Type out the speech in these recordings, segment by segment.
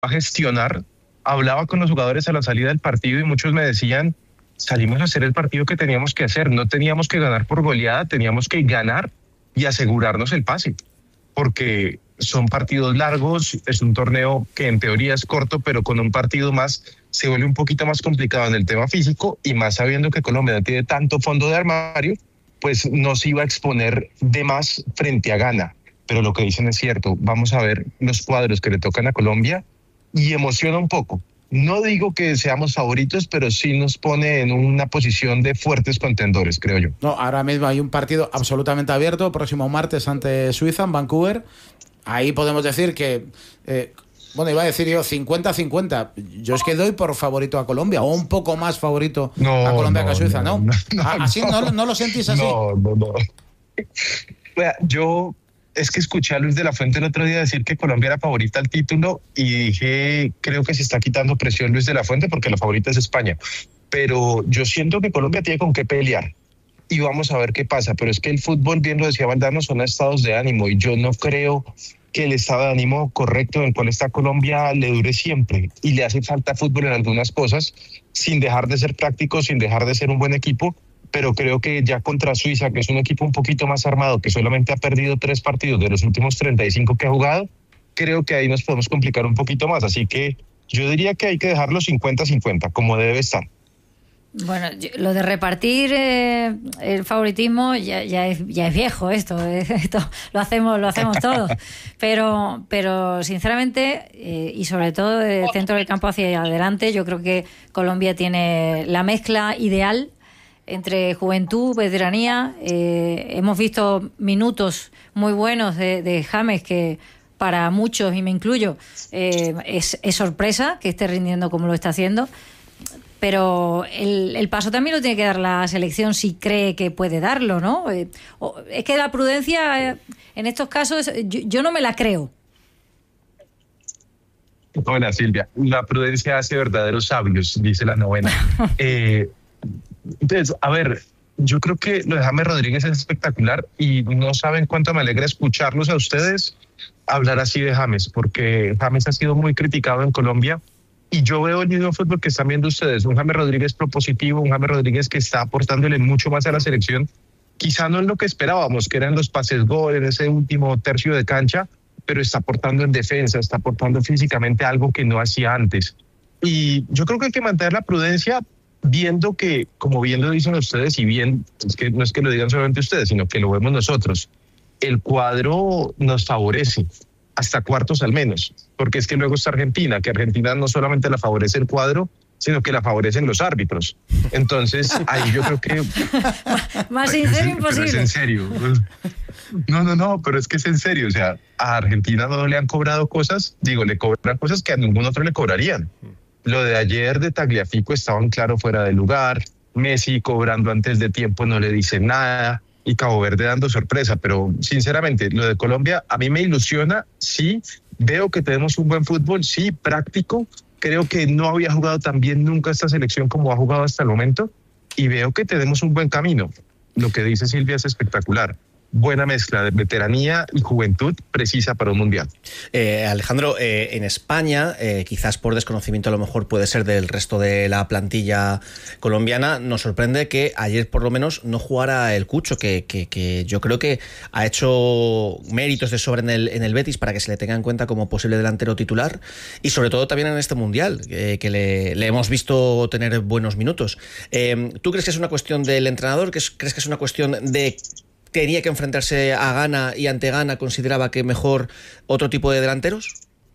a gestionar, hablaba con los jugadores a la salida del partido y muchos me decían, salimos a hacer el partido que teníamos que hacer, no teníamos que ganar por goleada, teníamos que ganar y asegurarnos el pase, porque son partidos largos, es un torneo que en teoría es corto, pero con un partido más se vuelve un poquito más complicado en el tema físico, y más sabiendo que Colombia no tiene tanto fondo de armario, pues no se iba a exponer de más frente a Ghana. Pero lo que dicen es cierto, vamos a ver los cuadros que le tocan a Colombia y emociona un poco. No digo que seamos favoritos, pero sí nos pone en una posición de fuertes contendores, creo yo. No, ahora mismo hay un partido absolutamente abierto, próximo martes ante Suiza en Vancouver. Ahí podemos decir que, iba a decir yo 50-50. Yo es que doy por favorito a Colombia, o un poco más favorito a Colombia que a Suiza, ¿no? ¿Así no lo sentís así? No. Yo... Es que escuché a Luis de la Fuente el otro día decir que Colombia era favorita al título y dije, creo que se está quitando presión Luis de la Fuente porque la favorita es España. Pero yo siento que Colombia tiene con qué pelear y vamos a ver qué pasa. Pero es que el fútbol, bien lo decía Valdano, son estados de ánimo y yo no creo que el estado de ánimo correcto en el cual está Colombia le dure siempre, y le hace falta fútbol en algunas cosas, sin dejar de ser práctico, sin dejar de ser un buen equipo. Pero creo que ya contra Suiza, que es un equipo un poquito más armado, que solamente ha perdido 3 partidos de los últimos 35 que ha jugado, creo que ahí nos podemos complicar un poquito más. Así que yo diría que hay que dejarlo 50-50, como debe estar. Bueno, lo de repartir el favoritismo ya es viejo esto lo hacemos todos, pero sinceramente y sobre todo del centro del campo hacia adelante, yo creo que Colombia tiene la mezcla ideal entre juventud, veteranía. Hemos visto minutos muy buenos de James, que para muchos, y me incluyo, es sorpresa que esté rindiendo como lo está haciendo. Pero el paso también lo tiene que dar la selección si cree que puede darlo, ¿no? Es que la prudencia en estos casos yo no me la creo. Hola Silvia, la prudencia hace verdaderos sabios, dice la novena. Entonces, a ver, yo creo que lo de James Rodríguez es espectacular y no saben cuánto me alegra escucharlos a ustedes hablar así de James, porque James ha sido muy criticado en Colombia y yo veo el mismo fútbol que están viendo ustedes, un James Rodríguez propositivo, un James Rodríguez que está aportándole mucho más a la selección, quizá no en lo que esperábamos, que eran los pases gol en ese último tercio de cancha, pero está aportando en defensa, está aportando físicamente algo que no hacía antes. Y yo creo que hay que mantener la prudencia, viendo que, como bien lo dicen ustedes, y bien, es que no es que lo digan solamente ustedes, sino que lo vemos nosotros, el cuadro nos favorece, hasta cuartos al menos, porque es que luego está Argentina, que Argentina no solamente la favorece el cuadro, sino que la favorecen los árbitros. Entonces, ahí yo creo que... Más sincero imposible. Pero es en serio. No, pero es que es en serio. O sea, a Argentina no le han cobrado cosas, le cobran cosas que a ningún otro le cobrarían. Lo de ayer de Tagliafico estaban claro fuera de lugar, Messi cobrando antes de tiempo no le dice nada, y Cabo Verde dando sorpresa, pero sinceramente lo de Colombia a mí me ilusiona, sí, veo que tenemos un buen fútbol, sí, práctico, creo que no había jugado tan bien nunca esta selección como ha jugado hasta el momento, y veo que tenemos un buen camino. Lo que dice Silvia es espectacular. Buena mezcla de veteranía y juventud precisa para un mundial. Alejandro, en España, quizás por desconocimiento a lo mejor puede ser del resto de la plantilla colombiana, nos sorprende que ayer por lo menos no jugara el Cucho, que yo creo que ha hecho méritos de sobra en el Betis para que se le tenga en cuenta como posible delantero titular, y sobre todo también en este mundial, que le hemos visto tener buenos minutos. ¿Tú crees que es una cuestión del entrenador? ¿Crees que es una cuestión de tenía que enfrentarse a Ghana y ante Ghana consideraba que mejor otro tipo de delanteros?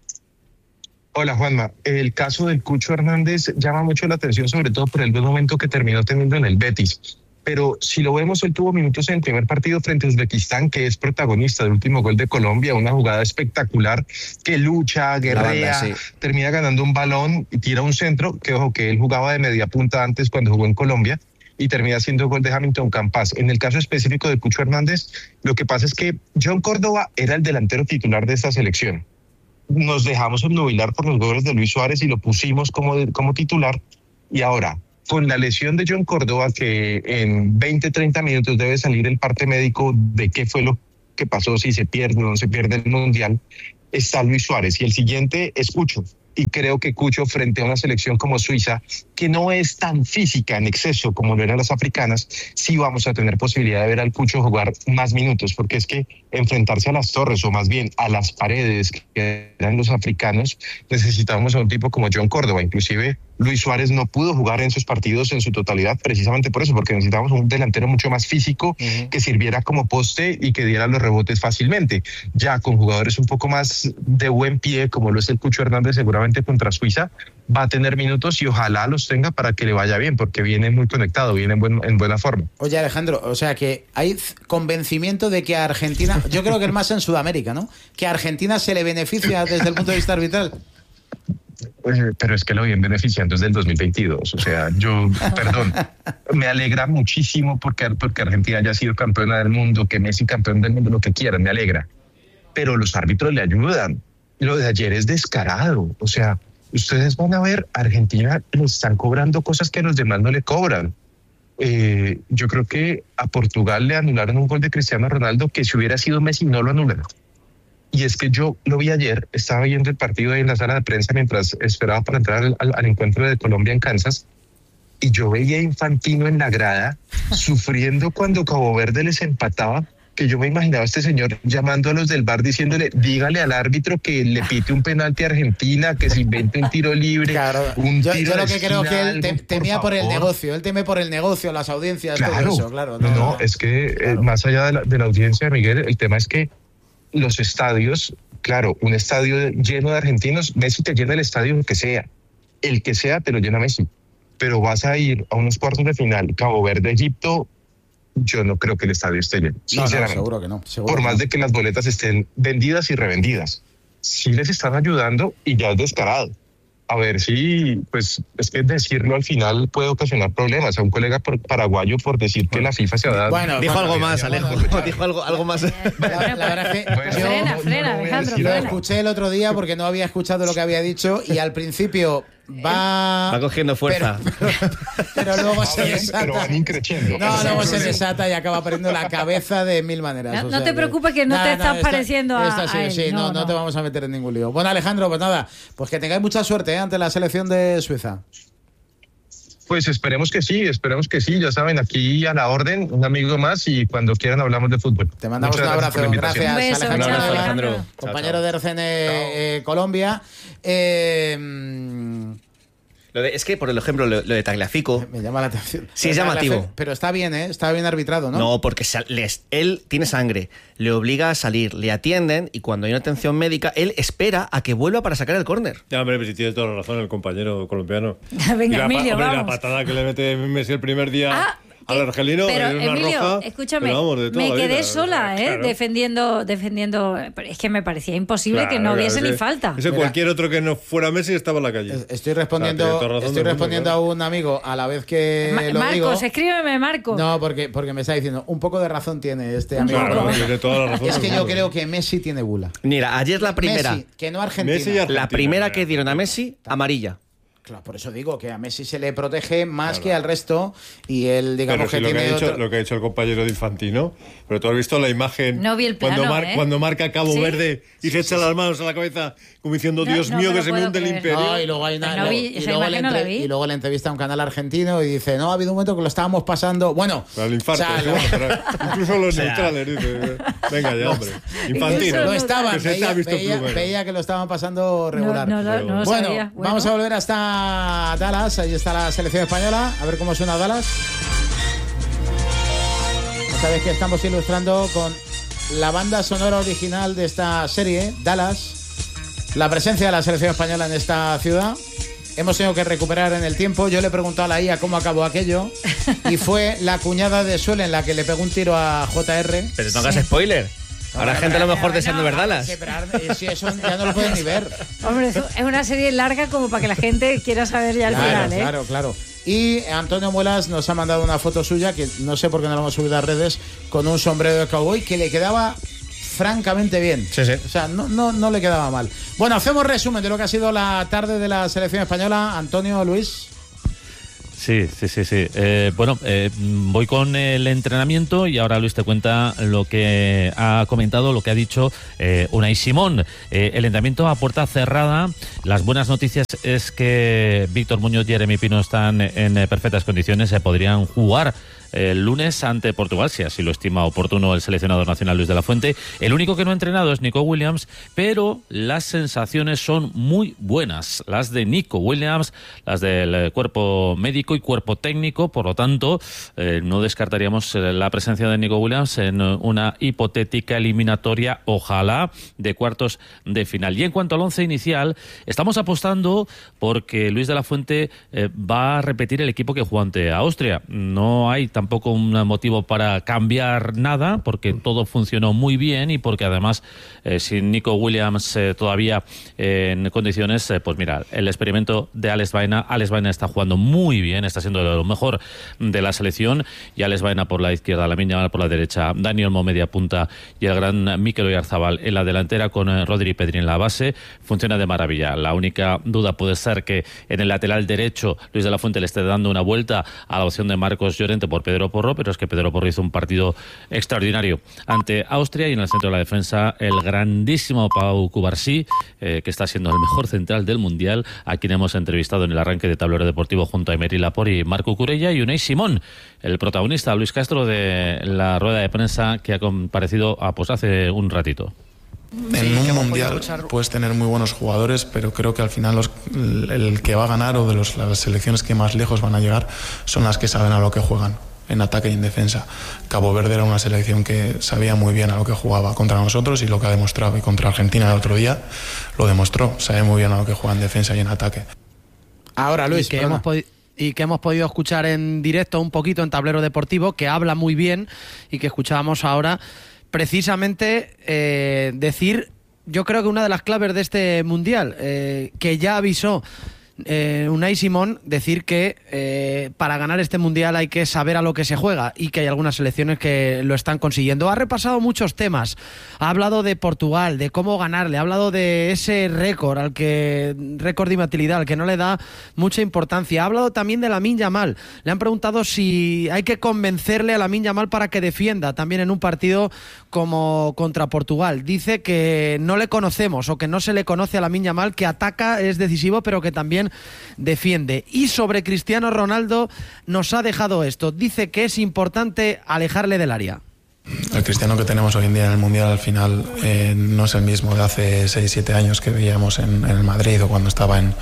Hola Juanma, el caso del Cucho Hernández llama mucho la atención, sobre todo por el buen momento que terminó teniendo en el Betis. Pero si lo vemos, él tuvo minutos en el primer partido frente a Uzbekistán, que es protagonista del último gol de Colombia, una jugada espectacular que lucha, guerrea, sí, termina ganando un balón y tira un centro, que ojo que él jugaba de media punta antes cuando jugó en Colombia, y termina siendo gol de Hamilton Campas. En el caso específico de Cucho Hernández, lo que pasa es que John Córdoba era el delantero titular de esta selección. Nos dejamos obnubilar por los goles de Luis Suárez y lo pusimos como titular, y ahora, con la lesión de John Córdoba, que en 20-30 minutos debe salir el parte médico de qué fue lo que pasó, si se pierde o no se pierde el Mundial, está Luis Suárez, y el siguiente es Cucho. y creo que Cucho, frente a una selección como Suiza, que no es tan física en exceso como lo eran las africanas, sí vamos a tener posibilidad de ver al Cucho jugar más minutos, porque es que enfrentarse a las torres, o más bien a las paredes que eran los africanos, necesitábamos a un tipo como John Córdoba. Inclusive Luis Suárez no pudo jugar en sus partidos en su totalidad precisamente por eso, porque necesitábamos un delantero mucho más físico, que sirviera como poste y que diera los rebotes fácilmente. Ya con jugadores un poco más de buen pie, como lo es el Cucho Hernández, seguramente contra Suiza va a tener minutos y ojalá los tenga para que le vaya bien, porque viene muy conectado, viene en buena forma. Oye, Alejandro, o sea que hay convencimiento de que a Argentina, yo creo que es más en Sudamérica, ¿no? Que a Argentina se le beneficia desde el punto de vista arbitral. Pero es que lo vienen beneficiando desde el 2022. O sea, yo, perdón, me alegra muchísimo porque Argentina haya sido campeona del mundo, que Messi campeón del mundo, lo que quieran, me alegra. Pero los árbitros le ayudan. Lo de ayer es descarado. O sea, ustedes van a ver, a Argentina le están cobrando cosas que los demás no le cobran. Yo creo que a Portugal le anularon un gol de Cristiano Ronaldo que si hubiera sido Messi no lo anulan. Y es que yo lo vi ayer, estaba viendo el partido ahí en la sala de prensa mientras esperaba para entrar al encuentro de Colombia en Kansas, y yo veía a Infantino en la grada sufriendo cuando Cabo Verde les empataba, que yo me imaginaba a este señor llamando a los del bar diciéndole, dígale al árbitro que le pite un penalti a Argentina, que se invente un tiro libre. Claro, yo lo que creo que él temía por el negocio, él teme por el negocio, las audiencias, claro, todo eso, claro. No, es que claro. Más allá de la audiencia, Miguel, el tema es que los estadios, claro, un estadio lleno de argentinos, Messi te llena el estadio el que sea te lo llena Messi, pero vas a ir a unos cuartos de final, Cabo Verde, Egipto, yo no creo que el estadio esté lleno, sinceramente. No, seguro que no. Por más de que las boletas estén vendidas y revendidas, sí les están ayudando y ya es descarado. A ver si, pues, es que decirlo al final puede ocasionar problemas. A un colega paraguayo por decir que la FIFA se ha dado. Bueno, dijo algo más, Alejo. Dijo algo más. La verdad es que frena, Alejandro. Lo escuché el otro día porque no había escuchado lo que había dicho y al principio va cogiendo fuerza. Pero luego se desata. Pero van increciendo. No, luego se desata y acaba perdiendo la cabeza de mil maneras. No te preocupes que no te estás pareciendo a él. Sí, no te vamos a meter en ningún lío. Bueno, Alejandro, pues nada, pues que tengáis mucha suerte ante la selección de Suiza. Pues esperemos que sí, ya saben, aquí a la orden, un amigo más y cuando quieran hablamos de fútbol. Te mandamos un abrazo, gracias un beso, Alejandro, compañero de RCN Colombia. Es que, por ejemplo, lo de Tagliafico me llama la atención. Sí, es llamativo. Pero está bien, está bien arbitrado, ¿no? No, porque él tiene sangre, le obliga a salir, le atienden y cuando hay una atención médica, él espera a que vuelva para sacar el córner. Ya, hombre, pues si tiene toda la razón el compañero colombiano. Venga, Emilio, vamos. La patada que le mete Messi el primer día... al argelino, pero una Emilio, roja, escúchame, pero me quedé sola, claro. defendiendo, es que me parecía imposible, claro, que no hubiese ni falta. Ese cualquier otro que no fuera Messi estaba en la calle. Estoy respondiendo a un amigo a la vez que lo Marcos, digo. Escríbeme, Marcos. No, porque me está diciendo, un poco de razón tiene este amigo. Claro, tiene toda la razón. Es que yo creo que Messi tiene bula. Mira, ayer la primera. Messi, que no Argentina. La primera que dieron a Messi, amarilla. Claro, por eso digo que a Messi se le protege más que al resto y él, digamos, pero que tiene lo que ha dicho el compañero de Infantino, pero tú has visto la imagen no vi el plano, cuando marca Cabo Verde y se echa las manos a la cabeza como diciendo Dios mío que se me hunde el imperio. No, y luego hay y luego le entrevista a un canal argentino y dice, no, ha habido un momento que lo estábamos pasando, bueno, para el infarto, incluso los neutrales dice, venga ya, hombre, Infantino lo estaban, veía que lo estaban pasando regular. Bueno, vamos a volver hasta Dallas, ahí está la selección española, a ver cómo suena Dallas. Ya sabéis que estamos ilustrando con la banda sonora original de esta serie, Dallas, la presencia de la selección española en esta ciudad. Hemos tenido que recuperar en el tiempo. Yo le pregunté a la IA cómo acabó aquello y fue la cuñada de Suel en la que le pegó un tiro a JR. Pero no hagas spoiler. Ahora gente a lo mejor deseando ver Dallas. Si eso ya no lo pueden ni ver. Hombre, es una serie larga como para que la gente quiera saber ya el final, ¿eh? Claro. Y Antonio Muelas nos ha mandado una foto suya, que no sé por qué no la hemos subido a redes, con un sombrero de cowboy que le quedaba francamente bien. Sí. O sea, no le quedaba mal. Bueno, hacemos resumen de lo que ha sido la tarde de la selección española. Antonio, Luis. Sí. Bueno, voy con el entrenamiento y ahora Luis te cuenta lo que ha comentado, lo que ha dicho Unai Simón. El entrenamiento a puerta cerrada. Las buenas noticias es que Víctor Muñoz y Jeremy Pino están en perfectas condiciones, se podrían jugar el lunes ante Portugal, si así lo estima oportuno el seleccionador nacional Luis de la Fuente. El único que no ha entrenado es Nico Williams, pero las sensaciones son muy buenas, las de Nico Williams, las del cuerpo médico y cuerpo técnico. Por lo tanto, no descartaríamos la presencia de Nico Williams en una hipotética eliminatoria, ojalá, de cuartos de final. Y en cuanto al once inicial, estamos apostando porque Luis de la Fuente va a repetir el equipo que jugó ante Austria. No hay tampoco un motivo para cambiar nada, porque todo funcionó muy bien y porque además sin Nico Williams todavía en condiciones, pues mira, el experimento de Alex Baena está jugando muy bien, está siendo de lo mejor de la selección, y Alex Baena por la izquierda, Lamine Yamal por la derecha, Dani Olmo media punta y el gran Mikel Oyarzabal en la delantera con Rodri y Pedri en la base, funciona de maravilla. La única duda puede ser que en el lateral derecho Luis de la Fuente le esté dando una vuelta a la opción de Marcos Llorente por Pedro Porro, pero es que Pedro Porro hizo un partido extraordinario ante Austria. Y en el centro de la defensa el grandísimo Pau Cubarsí, que está siendo el mejor central del Mundial, a quien hemos entrevistado en el arranque de Tablero Deportivo junto a Emery Laporte y Marco Curella, y Unai Simón, el protagonista, Luis Castro, de la rueda de prensa que ha comparecido pues hace un ratito. En un mundial puedes tener muy buenos jugadores, pero creo que al final el que va a ganar, o de las selecciones que más lejos van a llegar, son las que saben a lo que juegan, en ataque y en defensa. Cabo Verde era una selección que sabía muy bien a lo que jugaba contra nosotros, y lo que ha demostrado, y contra Argentina el otro día lo demostró, sabe muy bien a lo que juega en defensa y en ataque. Ahora, Luis, que hemos podido escuchar en directo un poquito en Tablero Deportivo, que habla muy bien y que escuchábamos ahora, precisamente decir, yo creo que una de las claves de este Mundial, que ya avisó Unai Simón, decir que para ganar este Mundial hay que saber a lo que se juega, y que hay algunas selecciones que lo están consiguiendo. Ha repasado muchos temas, ha hablado de Portugal, de cómo ganarle, ha hablado de ese récord de imbatibilidad al que no le da mucha importancia, ha hablado también de Lamine Yamal. Le han preguntado si hay que convencerle a Lamine Yamal para que defienda también en un partido como contra Portugal. Dice que no le conocemos, o que no se le conoce a Lamine Yamal, que ataca, es decisivo, pero que también defiende. Y sobre Cristiano Ronaldo nos ha dejado esto. Dice que es importante alejarle del área. El Cristiano que tenemos hoy en día en el Mundial al final no es el mismo de hace 6-7 años que veíamos en el Madrid, o cuando estaba en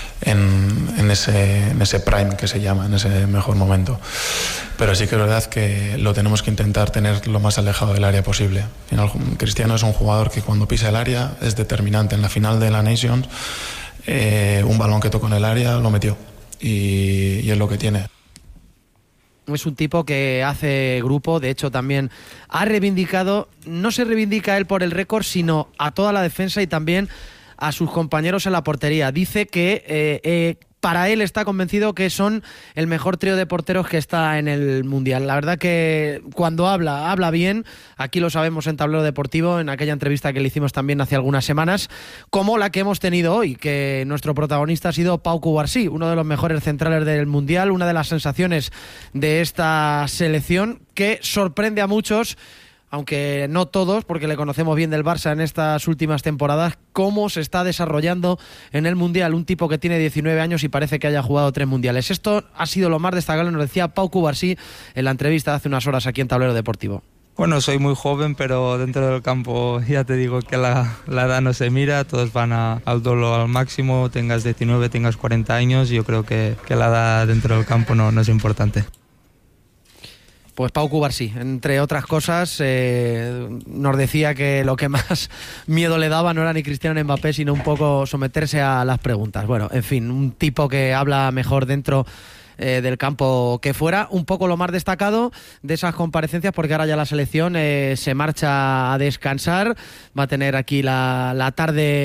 ese prime que se llama, en ese mejor momento. Pero sí que es verdad que lo tenemos que intentar tener lo más alejado del área posible. Al final, Cristiano es un jugador que cuando pisa el área es determinante. En la final de la Nations, un balón que tocó en el área lo metió, y es lo que tiene. Es un tipo que hace grupo, de hecho también ha reivindicado, no se reivindica él por el récord, sino a toda la defensa y también a sus compañeros en la portería. Dice que para él está convencido que son el mejor trío de porteros que está en el Mundial. La verdad que cuando habla bien. Aquí lo sabemos en Tablero Deportivo, en aquella entrevista que le hicimos también hace algunas semanas, como la que hemos tenido hoy, que nuestro protagonista ha sido Pau Cubarsí, uno de los mejores centrales del Mundial, una de las sensaciones de esta selección que sorprende a muchos, aunque no todos, porque le conocemos bien del Barça en estas últimas temporadas, cómo se está desarrollando en el Mundial. Un tipo que tiene 19 años y parece que haya jugado 3 Mundiales. Esto ha sido lo más destacable, nos decía Pau Cubarsí en la entrevista de hace unas horas aquí en Tablero Deportivo. Bueno, soy muy joven, pero dentro del campo ya te digo que la edad no se mira, todos van al dolo al máximo, tengas 19, tengas 40 años, yo creo que la edad dentro del campo no es importante. Pues Pau Cubarsí, entre otras cosas, nos decía que lo que más miedo le daba no era ni Cristiano ni Mbappé, sino un poco someterse a las preguntas. Bueno, en fin, un tipo que habla mejor dentro del campo que fuera. Un poco lo más destacado de esas comparecencias, porque ahora ya la selección se marcha a descansar. Va a tener aquí la tarde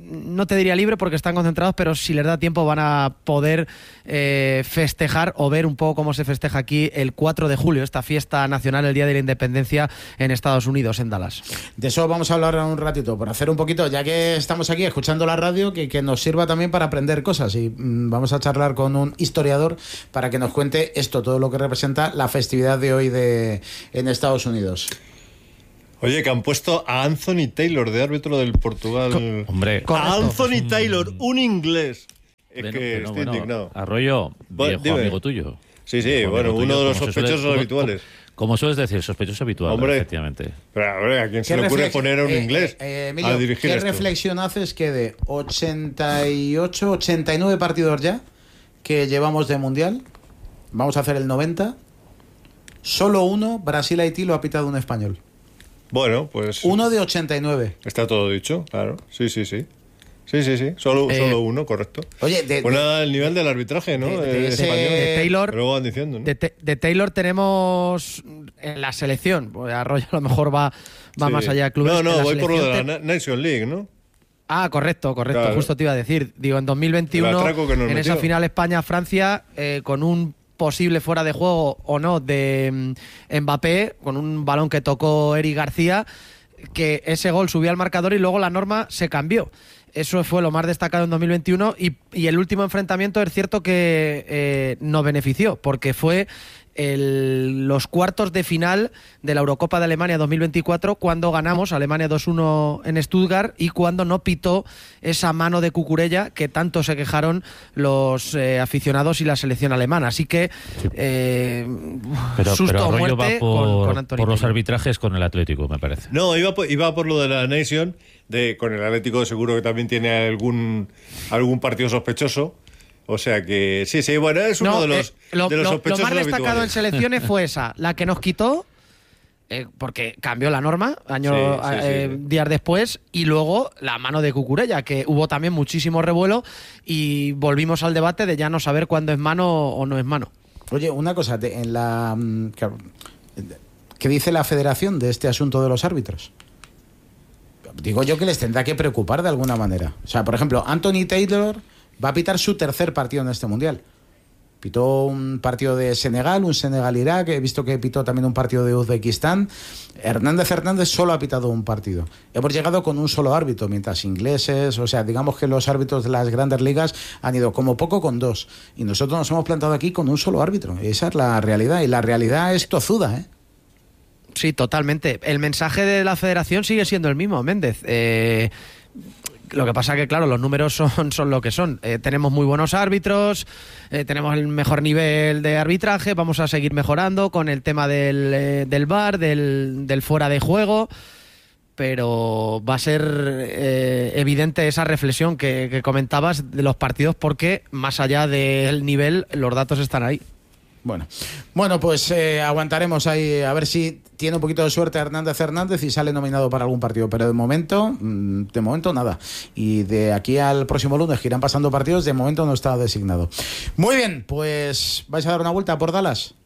no te diría libre porque están concentrados, pero si les da tiempo van a poder festejar o ver un poco cómo se festeja aquí el 4 de julio, esta fiesta nacional, el Día de la Independencia en Estados Unidos, en Dallas. De eso vamos a hablar un ratito, por hacer un poquito, ya que estamos aquí escuchando la radio, que nos sirva también para aprender cosas, y vamos a charlar con un historiador para que nos cuente esto, todo lo que representa la festividad de hoy en Estados Unidos. Oye, que han puesto a Anthony Taylor de árbitro del Portugal. Hombre, a Anthony Taylor, un inglés. Es que estoy bueno, indignado. Arroyo, viejo amigo tuyo. Sí, bueno, uno de los sospechosos habituales. Como sueles decir, sospechoso habitual, hombre, efectivamente. Pero, ¿a quién se le ocurre poner a un inglés Emilio, a dirigir ¿qué esto? reflexión haces que de 88, 89 partidos ya que llevamos de Mundial, vamos a hacer el 90, solo uno, Brasil-Haití, lo ha pitado un español? Bueno, pues... Uno de 89. Está todo dicho, claro. Sí. Solo uno, correcto. Oye, pues nada, el nivel del arbitraje, ¿no? De Taylor, pero van diciendo, ¿no? de Taylor tenemos en la selección, pues Arroyo a lo mejor va más allá de clubes. No, voy por lo de la Nation League, ¿no? Ah, correcto, claro. Justo te iba a decir. Digo, en 2021, en esa final España-Francia, con un posible fuera de juego o no de Mbappé, con un balón que tocó Eric García, que ese gol subió al marcador y luego la norma se cambió. Eso fue lo más destacado en 2021 y el último enfrentamiento es cierto que nos benefició, porque fue los cuartos de final de la Eurocopa de Alemania 2024, cuando ganamos Alemania 2-1 en Stuttgart y cuando no pitó esa mano de Cucurella que tanto se quejaron los aficionados y la selección alemana. Así que susto o muerte con Anthony por los arbitrajes con el Atlético, me parece. No, iba por lo de la Nation, con el Atlético seguro que también tiene algún partido sospechoso. O sea que sí, bueno, es uno de los sospechosos. Lo más destacado habituales en selecciones fue esa, la que nos quitó, porque cambió la norma días después, y luego la mano de Cucurella, que hubo también muchísimo revuelo y volvimos al debate de ya no saber cuándo es mano o no es mano. Oye, una cosa, ¿qué dice la federación de este asunto de los árbitros? Digo yo que les tendrá que preocupar de alguna manera. O sea, por ejemplo, Anthony Taylor va a pitar su tercer partido en este Mundial. Pitó un partido de Senegal, un Senegal-Irak, he visto que pitó también un partido de Uzbekistán. Hernández solo ha pitado un partido. Hemos llegado con un solo árbitro, mientras ingleses, o sea, digamos que los árbitros de las grandes ligas han ido como poco con dos. Y nosotros nos hemos plantado aquí con un solo árbitro. Esa es la realidad, y la realidad es tozuda, ¿eh? Sí, totalmente. El mensaje de la federación sigue siendo el mismo, Méndez. Lo que pasa que, claro, los números son lo que son. Tenemos muy buenos árbitros, tenemos el mejor nivel de arbitraje, vamos a seguir mejorando con el tema del VAR, del fuera de juego, pero va a ser evidente esa reflexión que comentabas de los partidos, porque más allá del nivel, los datos están ahí. Bueno, pues aguantaremos ahí a ver si tiene un poquito de suerte Hernández y sale nominado para algún partido, pero de momento nada. Y de aquí al próximo lunes, que irán pasando partidos, de momento no está designado. Muy bien, pues ¿vais a dar una vuelta por Dallas?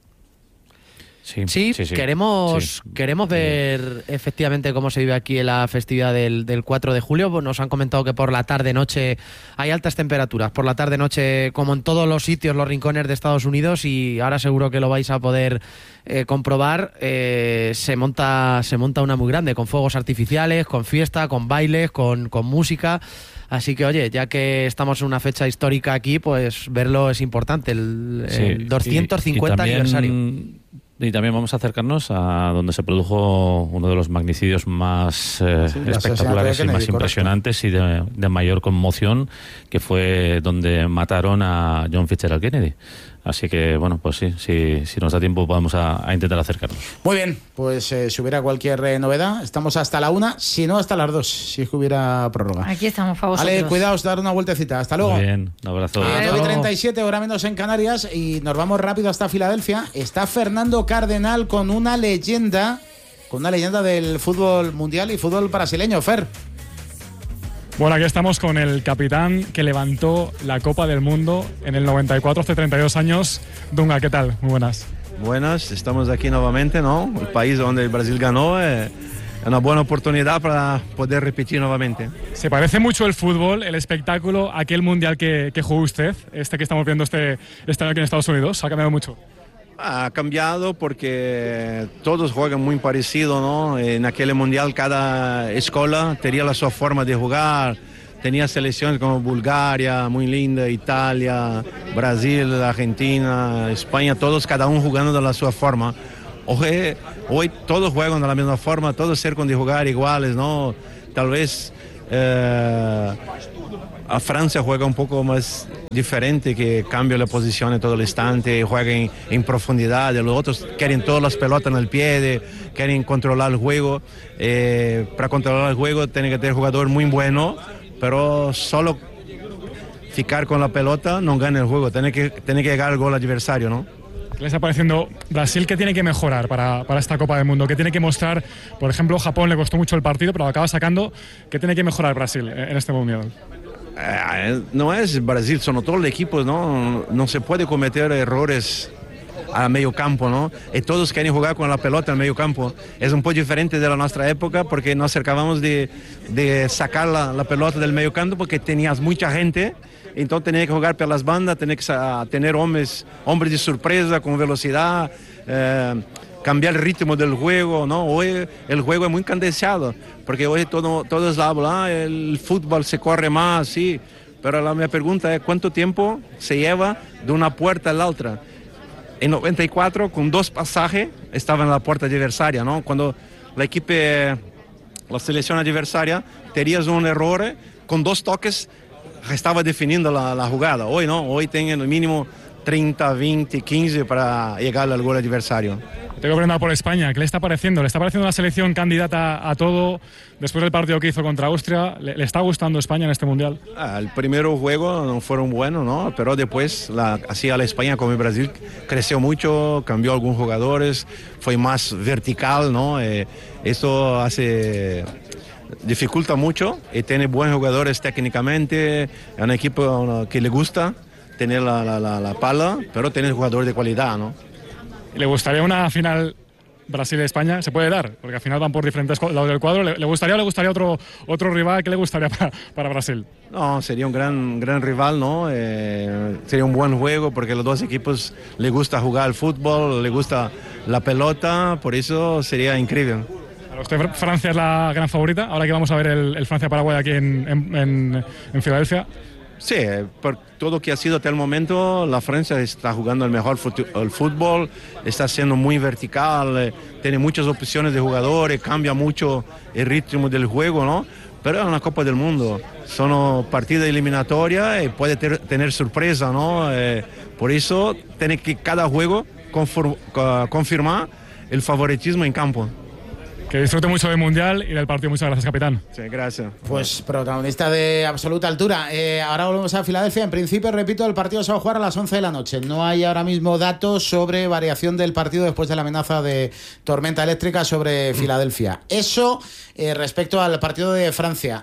Sí. Queremos ver efectivamente cómo se vive aquí en la festividad del 4 de julio. Nos han comentado que por la tarde-noche hay altas temperaturas. Por la tarde-noche, como en todos los sitios, los rincones de Estados Unidos, y ahora seguro que lo vais a poder comprobar, se monta una muy grande, con fuegos artificiales, con fiesta, con bailes, con música. Así que, oye, ya que estamos en una fecha histórica aquí, pues verlo es importante, el 250 aniversario. Y también vamos a acercarnos a donde se produjo uno de los magnicidios más espectaculares y más impresionantes y de mayor conmoción, que fue donde mataron a John Fitzgerald Kennedy. Así que, bueno, pues sí, si nos da tiempo vamos a intentar acercarnos. Muy bien, pues si hubiera cualquier novedad, estamos hasta la 1, si no hasta las 2, si es que hubiera prórroga. Aquí estamos, para vosotros. Vale, cuidaos, dar una vueltecita. Hasta luego. Muy bien, un abrazo. 9:37, hora menos en Canarias, y nos vamos rápido hasta Filadelfia. Está Fernando Cardenal con una leyenda del fútbol mundial y fútbol brasileño. Fer. Bueno, aquí estamos con el capitán que levantó la Copa del Mundo en el 94, hace 32 años. Dunga, ¿qué tal? Muy buenas. Buenas, estamos aquí nuevamente, ¿no? El país donde el Brasil ganó. una buena oportunidad para poder repetir nuevamente. ¿Se parece mucho el fútbol, el espectáculo, a aquel mundial que jugó usted, este que estamos viendo este año aquí en Estados Unidos? ¿Ha cambiado mucho? Ha cambiado porque todos juegan muy parecido, ¿no? En aquel mundial cada escuela tenía la su forma de jugar, tenía selecciones como Bulgaria, muy linda, Italia, Brasil, Argentina, España, todos cada uno jugando de la su forma. Hoy todos juegan de la misma forma, todos cercan de jugar iguales, ¿no? Tal vez a Francia juega un poco más diferente, que cambia la posición en todo el instante, juega en profundidad, los otros quieren todas las pelotas en el pie, quieren controlar el juego. Para controlar el juego tiene que tener jugador muy bueno, pero solo ficar con la pelota no gana el juego, tiene que llegar al gol adversario, ¿no? ¿Qué le está pareciendo Brasil? ¿Qué tiene que mejorar para esta Copa del Mundo? ¿Qué tiene que mostrar? Por ejemplo, Japón le costó mucho el partido, pero lo acaba sacando. ¿Qué tiene que mejorar Brasil en este mundial? No es Brasil, son todos los equipos, ¿no? No se puede cometer errores a medio campo, ¿no? Y todos quieren jugar con la pelota en medio campo. Es un poco diferente de la nuestra época porque nos acercábamos de sacar la pelota del medio campo porque tenías mucha gente. Entonces tenía que jugar por las bandas, tenía que tener hombres de sorpresa con velocidad, cambiar el ritmo del juego, ¿no? Hoy el juego es muy cadenciado, porque hoy todos hablan, el fútbol se corre más, sí, pero mi pregunta es ¿cuánto tiempo se lleva de una puerta a la otra? En 94, con 2 pasajes, estaba en la puerta adversaria, ¿no? Cuando la selección adversaria tenías un error, con 2 toques estaba definiendo la jugada. Hoy no, hoy tienen el mínimo 30, 20, 15 para llegar al gol adversario. Tengo que preguntar por España, ¿qué le está pareciendo? ¿Le está pareciendo una selección candidata a todo después del partido que hizo contra Austria? ¿Le está gustando España en este mundial? El primer juego no fueron buenos, ¿no? Pero después, así a la España como el Brasil, creció mucho, cambió algunos jugadores, fue más vertical, ¿no? Eso dificulta mucho y tiene buenos jugadores técnicamente, es un equipo que le gusta tener la pala, pero tiene jugadores de calidad, ¿no? ¿Le gustaría una final Brasil-España? ¿Se puede dar? Porque al final van por diferentes lados del cuadro. ¿Le gustaría otro rival? ¿Qué le gustaría para Brasil? No, sería un gran rival, ¿no? Sería un buen juego porque los dos equipos les gusta jugar al fútbol, les gusta la pelota, por eso sería increíble. ¿Para usted Francia es la gran favorita? Ahora que vamos a ver el Francia-Paraguay aquí en Filadelfia. Sí, por todo lo que ha sido hasta el momento, la Francia está jugando el mejor el fútbol, está siendo muy vertical, tiene muchas opciones de jugadores, cambia mucho el ritmo del juego, ¿no? Pero es una Copa del Mundo, son partidas eliminatorias y puede tener sorpresa, ¿no? Por eso tiene que cada juego confirmar el favoritismo en campo. Que disfrute mucho del Mundial y del partido. Muchas gracias, capitán. Sí, gracias. Pues protagonista de absoluta altura. Ahora volvemos a Filadelfia. En principio, repito, el partido se va a jugar a las 11 de la noche. No hay ahora mismo datos sobre variación del partido después de la amenaza de tormenta eléctrica sobre Filadelfia. Eso respecto al partido de Francia.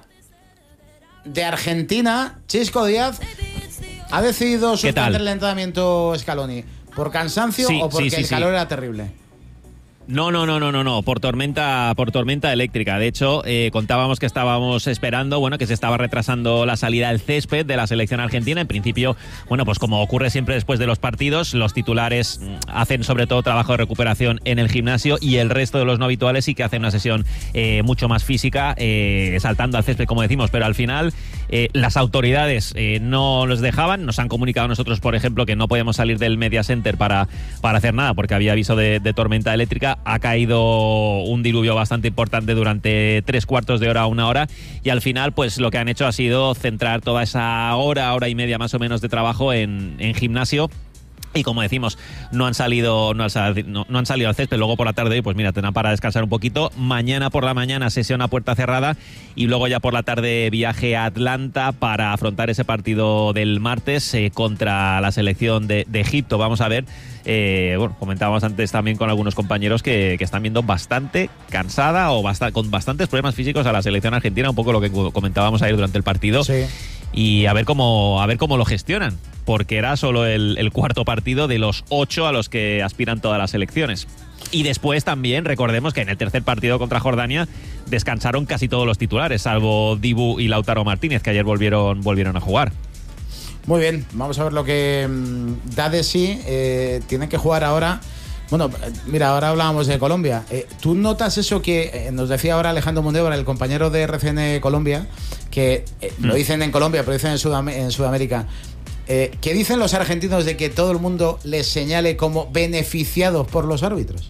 De Argentina, Chisco Díaz ha decidido suspender el entrenamiento Scaloni. ¿Por cansancio o porque el calor era terrible? No, por tormenta eléctrica. De hecho, contábamos que estábamos esperando, que se estaba retrasando la salida del césped de la selección argentina. En principio, pues como ocurre siempre después de los partidos, los titulares hacen sobre todo trabajo de recuperación en el gimnasio y el resto de los no habituales sí que hacen una sesión mucho más física, saltando al césped, como decimos, pero al final las autoridades no los dejaban. Nos han comunicado a nosotros, por ejemplo, que no podíamos salir del Media Center para hacer nada porque había aviso de tormenta eléctrica. Ha caído un diluvio bastante importante durante 3/4 de hora a 1 hora y al final pues lo que han hecho ha sido centrar toda esa hora y media más o menos de trabajo en gimnasio. Y como decimos, no han salido al césped. Luego por la tarde, pues mira, tendrán para descansar un poquito. Mañana por la mañana sesión a puerta cerrada y luego ya por la tarde viaje a Atlanta para afrontar ese partido del martes contra la selección de Egipto. Vamos a ver, comentábamos antes también con algunos compañeros que están viendo bastante cansada o con bastantes problemas físicos a la selección argentina, un poco lo que comentábamos ayer durante el partido. Sí. Y a ver cómo lo gestionan, porque era solo el cuarto partido de los 8 a los que aspiran todas las selecciones. Y después también recordemos que en el tercer partido contra Jordania descansaron casi todos los titulares, salvo Dibu y Lautaro Martínez, que ayer volvieron a jugar. Muy bien, vamos a ver lo que da de sí. Tienen que jugar ahora. Bueno, mira, ahora hablábamos de Colombia. ¿Tú notas eso que nos decía ahora Alejandro Mundébora, el compañero de RCN Colombia, que lo dicen en Colombia, pero dicen en Sudamérica? ¿Qué dicen los argentinos de que todo el mundo les señale como beneficiados por los árbitros?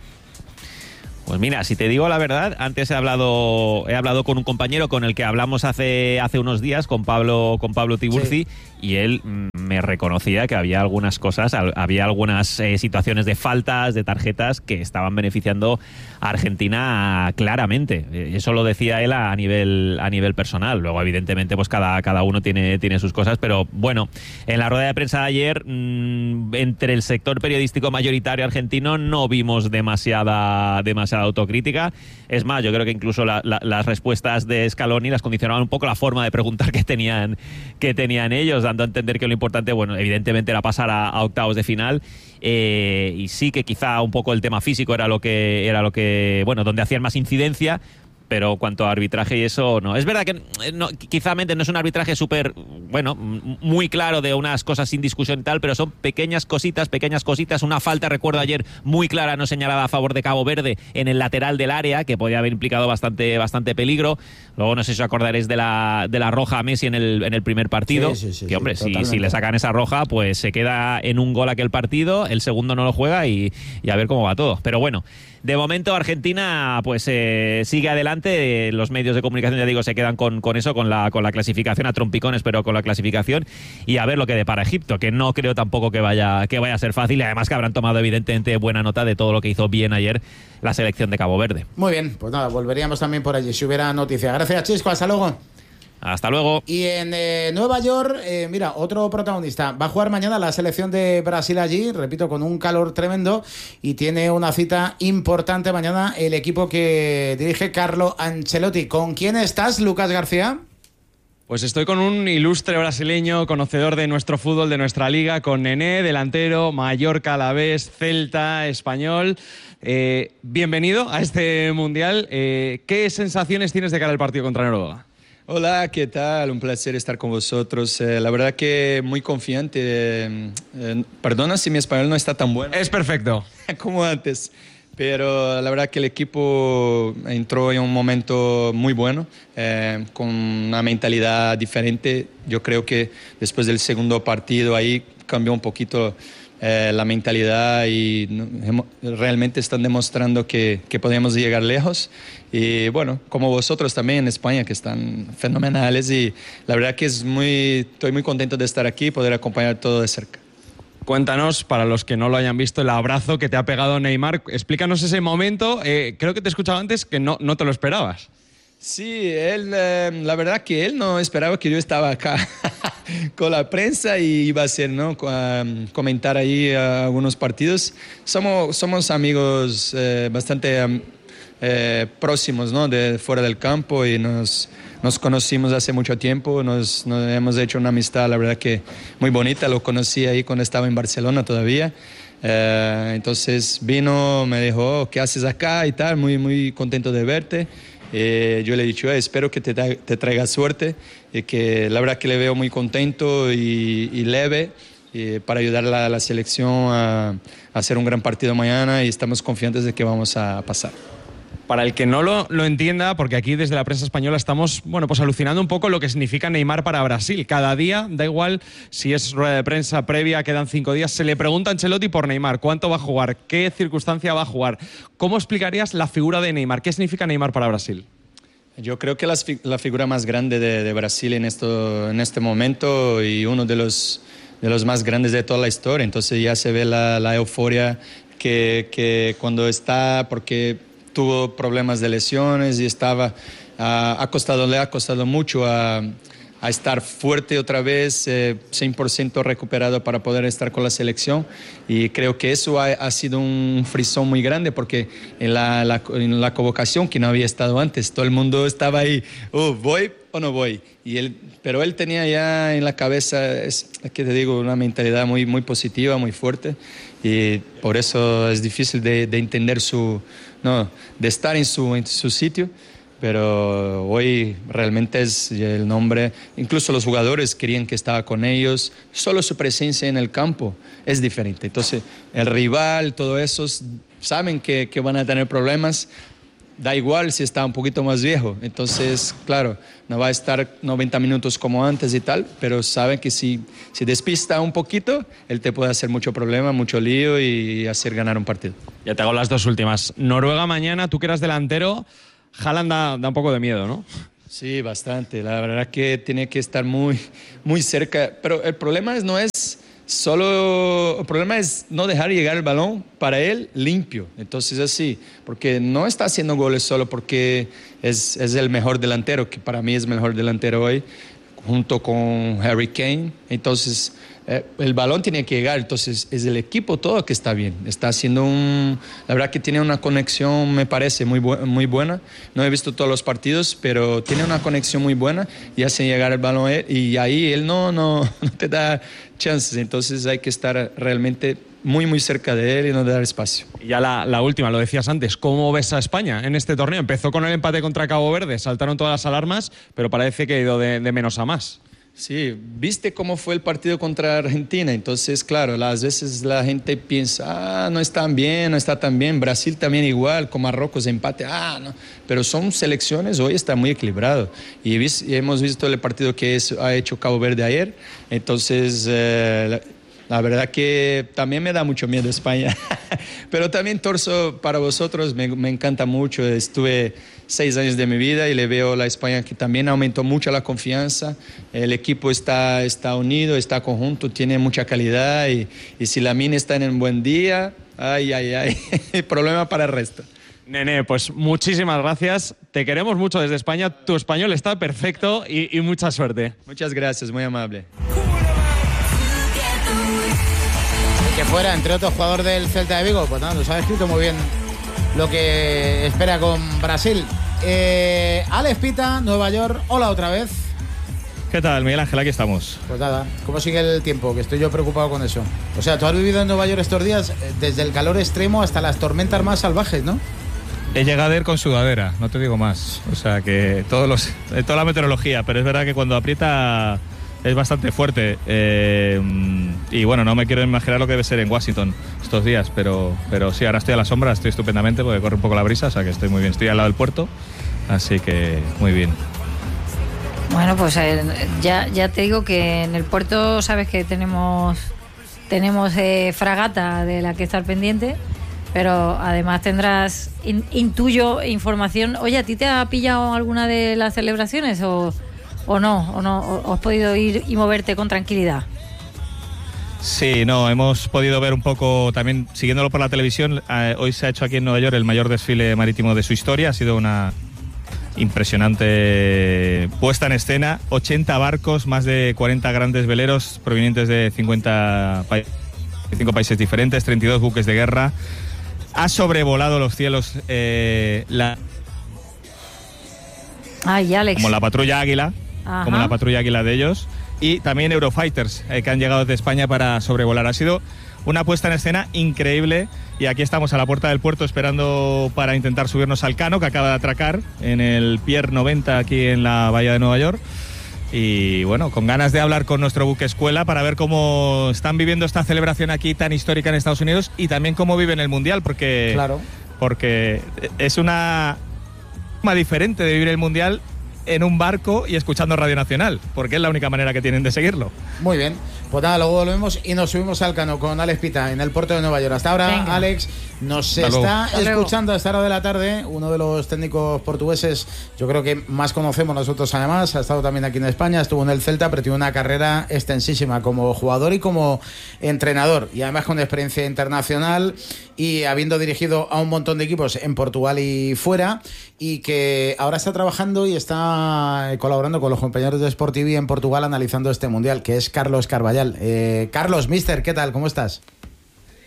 Pues mira, si te digo la verdad, antes he hablado con un compañero con el que hablamos hace unos días, con Pablo Tiburci, sí. Y él me reconocía que había algunas cosas, había algunas situaciones de faltas, de tarjetas que estaban beneficiando a Argentina claramente. Eso lo decía él a nivel personal. Luego, evidentemente, pues cada uno tiene sus cosas, pero bueno, en la rueda de prensa de ayer, entre el sector periodístico mayoritario argentino no vimos demasiada autocrítica. Es más, yo creo que incluso las respuestas de Scaloni las condicionaban un poco la forma de preguntar que tenían ellos, dando a entender que lo importante, bueno, evidentemente era pasar a octavos de final, y sí que quizá un poco el tema físico era lo que bueno, donde hacían más incidencia. Pero cuanto a arbitraje y eso, no. Es verdad que quizá no es un arbitraje súper, bueno, muy claro de unas cosas sin discusión y tal, pero son pequeñas cositas. Una falta, recuerdo ayer, muy clara, no señalada a favor de Cabo Verde en el lateral del área, que podía haber implicado bastante peligro. Luego no sé si os acordaréis de la roja a Messi en el primer partido. Sí, que hombre, si le sacan esa roja, pues se queda en un gol aquel partido, el segundo no lo juega y a ver cómo va todo. Pero bueno, de momento Argentina pues sigue adelante. Los medios de comunicación, ya digo, se quedan con eso, con la clasificación, a trompicones, pero con la clasificación, y a ver lo que depara Egipto, que no creo tampoco que vaya a ser fácil, y además que habrán tomado evidentemente buena nota de todo lo que hizo bien ayer la selección de Cabo Verde. Muy bien, pues nada, volveríamos también por allí si hubiera noticia. Gracias, Chisco, hasta luego. Hasta luego. Y en Nueva York, mira, otro protagonista. Va a jugar mañana la selección de Brasil allí, repito, con un calor tremendo, y tiene una cita importante mañana el equipo que dirige Carlo Ancelotti. ¿Con quién estás, Lucas García? Pues estoy con un ilustre brasileño, conocedor de nuestro fútbol, de nuestra liga, con Nené, delantero, Mallorca, Alavés, Celta, Español. Bienvenido a este Mundial. ¿Qué sensaciones tienes de cara al partido contra Noruega? Hola, ¿qué tal? Un placer estar con vosotros. La verdad que muy confiante. Perdona si mi español no está tan bueno. Es perfecto. Como antes. Pero la verdad que el equipo entró en un momento muy bueno, con una mentalidad diferente. Yo creo que después del segundo partido ahí cambió un poquito la mentalidad, y realmente están demostrando que podemos llegar lejos. Y bueno, como vosotros también en España, que están fenomenales, y la verdad que estoy muy contento de estar aquí y poder acompañar todo de cerca. Cuéntanos, para los que no lo hayan visto, el abrazo que te ha pegado Neymar. Explícanos ese momento. Creo que te he escuchado antes que no te lo esperabas. Sí, la verdad que él no esperaba que yo estaba acá con la prensa y iba a hacer, ¿no? Comentar ahí algunos partidos. Somos amigos bastante próximos, ¿no? De fuera del campo, y nos conocimos hace mucho tiempo, nos hemos hecho una amistad, la verdad que muy bonita. Lo conocí ahí cuando estaba en Barcelona todavía. Entonces vino, me dijo, ¿qué haces acá? Y tal, muy contento de verte. Yo le he dicho, espero que te traiga suerte, y que la verdad que le veo muy contento y leve, para ayudar a la selección a hacer un gran partido mañana, y estamos confiantes de que vamos a pasar. Para el que no lo entienda, porque aquí desde la prensa española estamos, bueno, pues alucinando un poco lo que significa Neymar para Brasil. Cada día, da igual si es rueda de prensa previa, quedan 5 días, se le pregunta a Ancelotti por Neymar, cuánto va a jugar, qué circunstancia va a jugar. ¿Cómo explicarías la figura de Neymar? ¿Qué significa Neymar para Brasil? Yo creo que la figura más grande de Brasil en este momento, y uno de los más grandes de toda la historia. Entonces ya se ve la euforia que cuando está, porque tuvo problemas de lesiones y le ha costado mucho a estar fuerte otra vez, 100% recuperado para poder estar con la selección, y creo que eso ha sido un frisón muy grande, porque en la convocación, que no había estado antes, todo el mundo estaba ahí, voy, o no voy? Pero él tenía ya en la cabeza, es que te digo, una mentalidad muy, muy positiva, muy fuerte, y por eso es difícil de entender de estar en su sitio. Pero hoy realmente es el nombre, incluso los jugadores querían que estaba con ellos, solo su presencia en el campo es diferente. Entonces el rival, todo eso, saben que van a tener problemas, da igual si está un poquito más viejo. Entonces, claro, no va a estar 90 minutos como antes y tal, pero saben que si despista un poquito, él te puede hacer mucho problema, mucho lío y hacer ganar un partido. Ya te hago las dos últimas. Noruega mañana, tú que eras delantero, Haaland da un poco de miedo, ¿no? Sí, bastante. La verdad que tiene que estar muy, muy cerca. Pero el problema no es no dejar llegar el balón para él limpio. Entonces así, porque no está haciendo goles solo porque es el mejor delantero, que para mí es el mejor delantero hoy, junto con Harry Kane. Entonces el balón tiene que llegar, entonces es el equipo todo que está bien, está haciendo la verdad que tiene una conexión, me parece muy buena, no he visto todos los partidos, pero tiene una conexión muy buena y hace llegar el balón a él, y ahí él no te da chances, entonces hay que estar realmente muy muy cerca de él y no dar espacio. Y ya la última, lo decías antes, ¿cómo ves a España en este torneo? Empezó con el empate contra Cabo Verde, saltaron todas las alarmas, pero parece que ha ido de menos a más. Sí, viste cómo fue el partido contra Argentina, entonces claro, las veces la gente piensa, no está tan bien, Brasil también igual, con Marruecos empate, no, pero son selecciones, hoy está muy equilibrado, y hemos visto el partido que ha hecho Cabo Verde ayer, entonces la verdad que también me da mucho miedo España, pero también torzo para vosotros, me encanta mucho, estuve 6 años de mi vida y le veo a la España que también aumentó mucho la confianza, el equipo está unido, está conjunto, tiene mucha calidad y si Lamine está en un buen día, problema para el resto. Nene, pues muchísimas gracias, te queremos mucho desde España, tu español está perfecto y mucha suerte. Muchas gracias, muy amable. Que fuera, entre otros, jugador del Celta de Vigo, pues nada, nos ha escrito muy bien lo que espera con Brasil. Alex Pita, Nueva York, hola otra vez. ¿Qué tal, Miguel Ángel? Aquí estamos. Pues nada, ¿cómo sigue el tiempo? Que estoy yo preocupado con eso. O sea, tú has vivido en Nueva York estos días desde el calor extremo hasta las tormentas más salvajes, ¿no? He llegado a ir con sudadera, no te digo más. O sea, que toda la meteorología, pero es verdad que cuando aprieta es bastante fuerte. Y bueno, no me quiero imaginar lo que debe ser en Washington estos días, pero sí, ahora estoy a la sombra, estoy estupendamente porque corre un poco la brisa, o sea que estoy muy bien. Estoy al lado del puerto, así que muy bien. Bueno, pues ya te digo que en el puerto sabes que tenemos fragata de la que estar pendiente, pero además tendrás, intuyo, información. Oye, ¿a ti te ha pillado alguna de las celebraciones o no? ¿O has podido ir y moverte con tranquilidad? Sí, no, hemos podido ver un poco también, siguiéndolo por la televisión. Hoy se ha hecho aquí en Nueva York el mayor desfile marítimo de su historia. Ha sido una impresionante puesta en escena. 80 barcos, más de 40 grandes veleros provenientes de 55 países diferentes, 32 buques de guerra. Ha sobrevolado los cielos Alex. como la patrulla Águila. Ajá. Como la patrulla Águila de ellos, y también Eurofighters que han llegado desde España para sobrevolar. Ha sido una puesta en escena increíble y aquí estamos a la puerta del puerto esperando para intentar subirnos al Cano, que acaba de atracar en el Pier 90 aquí en la bahía de Nueva York, y bueno, con ganas de hablar con nuestro buque escuela para ver cómo están viviendo esta celebración aquí tan histórica en Estados Unidos y también cómo viven el Mundial, porque es una forma diferente de vivir el Mundial en un barco y escuchando Radio Nacional, porque es la única manera que tienen de seguirlo. Muy bien, pues nada, luego volvemos y nos subimos al Cano con Alex Pita en el puerto de Nueva York. Hasta ahora, venga. Alex, nos está escuchando a esta hora de la tarde uno de los técnicos portugueses, yo creo que más conocemos nosotros además, ha estado también aquí en España, estuvo en el Celta, pero tiene una carrera extensísima como jugador y como entrenador, y además con experiencia internacional y habiendo dirigido a un montón de equipos en Portugal y fuera, y que ahora está trabajando y está colaborando con los compañeros de Sport TV en Portugal analizando este Mundial, que es Carlos Carvallal. Carlos, mister, ¿qué tal? ¿Cómo estás?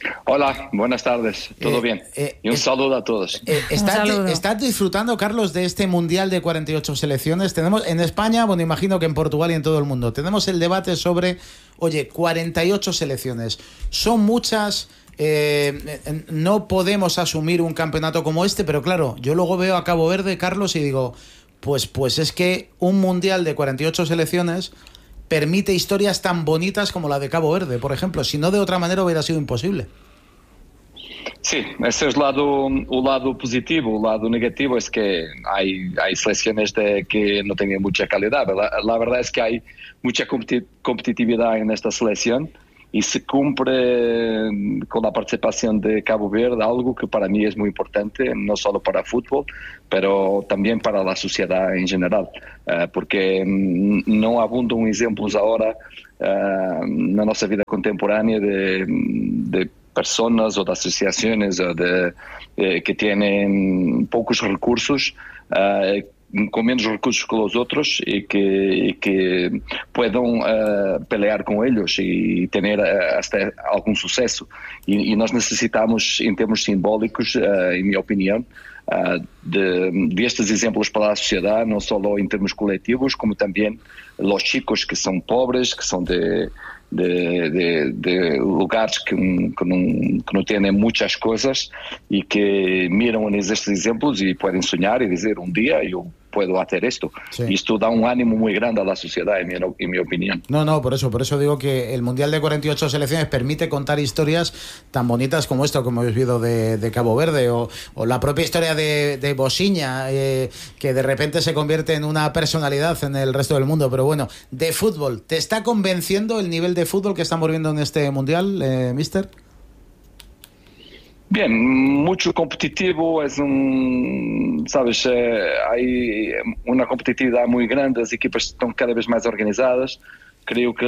Hola, buenas tardes, todo bien. Y un saludo a todos. ¿Estás disfrutando, Carlos, de este Mundial de 48 selecciones? Tenemos en España, bueno, imagino que en Portugal y en todo el mundo, tenemos el debate sobre, oye, 48 selecciones. Son muchas, no podemos asumir un campeonato como este, pero claro, yo luego veo a Cabo Verde, Carlos, y digo, pues es que un Mundial de 48 selecciones permite historias tan bonitas como la de Cabo Verde, por ejemplo. Si no, de otra manera hubiera sido imposible. Sí, ese es el lado positivo. El lado negativo es que hay selecciones que no tienen mucha calidad. La verdad es que hay mucha competitividad en esta selección y se cumple con la participación de Cabo Verde, algo que para mí es muy importante, no solo para el fútbol, pero también para la sociedad en general, porque no abundan ejemplos ahora en nuestra vida contemporánea de personas o de asociaciones que tienen pocos recursos, con menos recursos que los otros y que puedan pelear con ellos y tener hasta algún suceso. Y nos necesitamos, en términos simbólicos, en mi opinión, de estos ejemplos para la sociedad, no solo en términos colectivos, como también los chicos que son pobres, que son de lugares que no tienen muchas cosas y que miran en estos ejemplos y pueden soñar y decir, un día yo puedo hacer esto. Sí. Y esto da un ánimo muy grande a la sociedad, en mi opinión. No, por eso digo que el Mundial de 48 selecciones permite contar historias tan bonitas como esto, como habéis visto de Cabo Verde, o la propia historia de Bosiña, que de repente se convierte en una personalidad en el resto del mundo. Pero bueno, de fútbol, ¿te está convenciendo el nivel de fútbol que estamos viendo en este Mundial, mister? Bien, mucho competitivo, hay una competitividad muy grande, las equipas están cada vez más organizadas. Creo que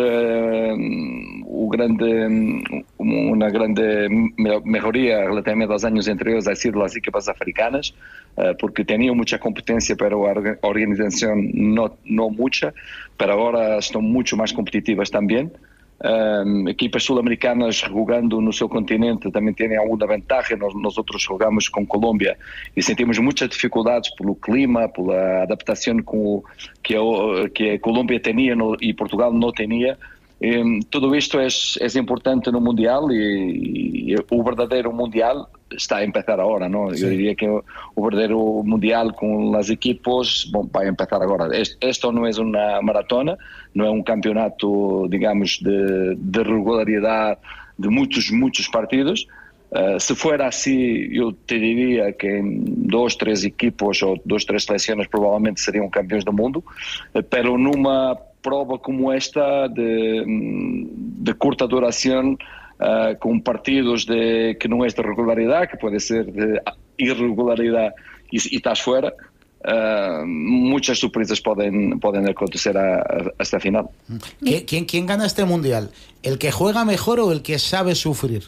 una grande mejoría relativamente a los años anteriores ha sido las equipas africanas, porque tenían mucha competencia, pero organización no mucha, pero ahora están mucho más competitivas también. Equipas sudamericanas jugando no seu continente também têm alguma vantagem. Nós jogamos com Colômbia e sentimos muitas dificuldades pelo clima, pela adaptação que a Colômbia tinha e Portugal não tinha. Tudo isto é importante no Mundial e o verdadeiro Mundial está a empezar agora, ¿no? Sí. Yo diría que o verdadeiro Mundial con las equipos va a empezar agora. Esto no es una maratona, no es un campeonato, digamos, de regularidad de muchos partidos. Si fuera así, yo te diría que en 2, 3 equipos o 2, 3 selecciones probablemente serían campeones del mundo, pero numa prova como esta de corta duración, con partidos que no es de regularidad, que puede ser de irregularidad y estás fuera, muchas sorpresas pueden acontecer hasta el final. ¿Quién gana este Mundial? ¿El que juega mejor o el que sabe sufrir?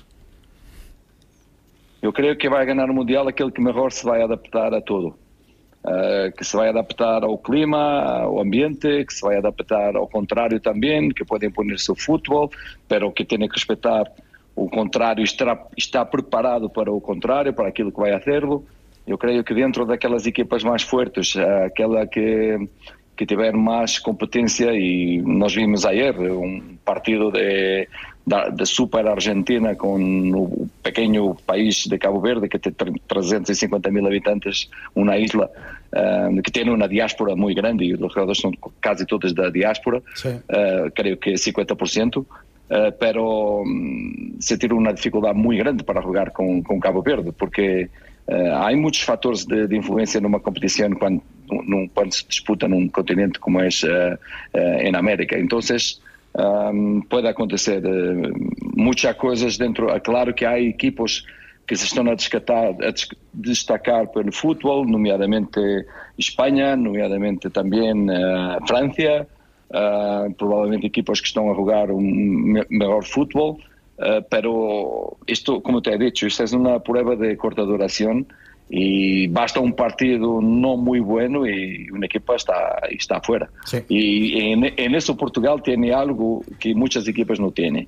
Yo creo que va a ganar el Mundial aquel que mejor se va a adaptar a todo. Que se vai adaptar ao clima, ao ambiente, que se vai adaptar ao contrário também, que pode imponer seu futebol, pero que tem que respeitar o contrário, está preparado para o contrário, para aquilo que vai hacerlo. Eu creio que dentro daquelas equipas mais fortes, aquela que tiver mais competência, e nós vimos ayer partido de Super Argentina con un pequeño país de Cabo Verde que tiene 350.000 habitantes, una isla que tiene una diáspora muy grande y los jugadores son casi todos de la diáspora, sí. Creo que 50%, pero se tiene una dificultad muy grande para jugar con Cabo Verde porque hay muchos factores de influencia en una competición cuando se disputa en un continente como es en América. Entonces puede acontecer muchas cosas dentro. Claro que hay equipos que se están a destacar pelo fútbol, nomeadamente España, nomeadamente también Francia, probablemente equipos que están a jugar un mejor fútbol, pero esto, como te he dicho, esta es una prueba de corta duración y basta un partido no muy bueno y un equipo está afuera. Sí. Y en eso Portugal tiene algo que muchas equipos no tienen,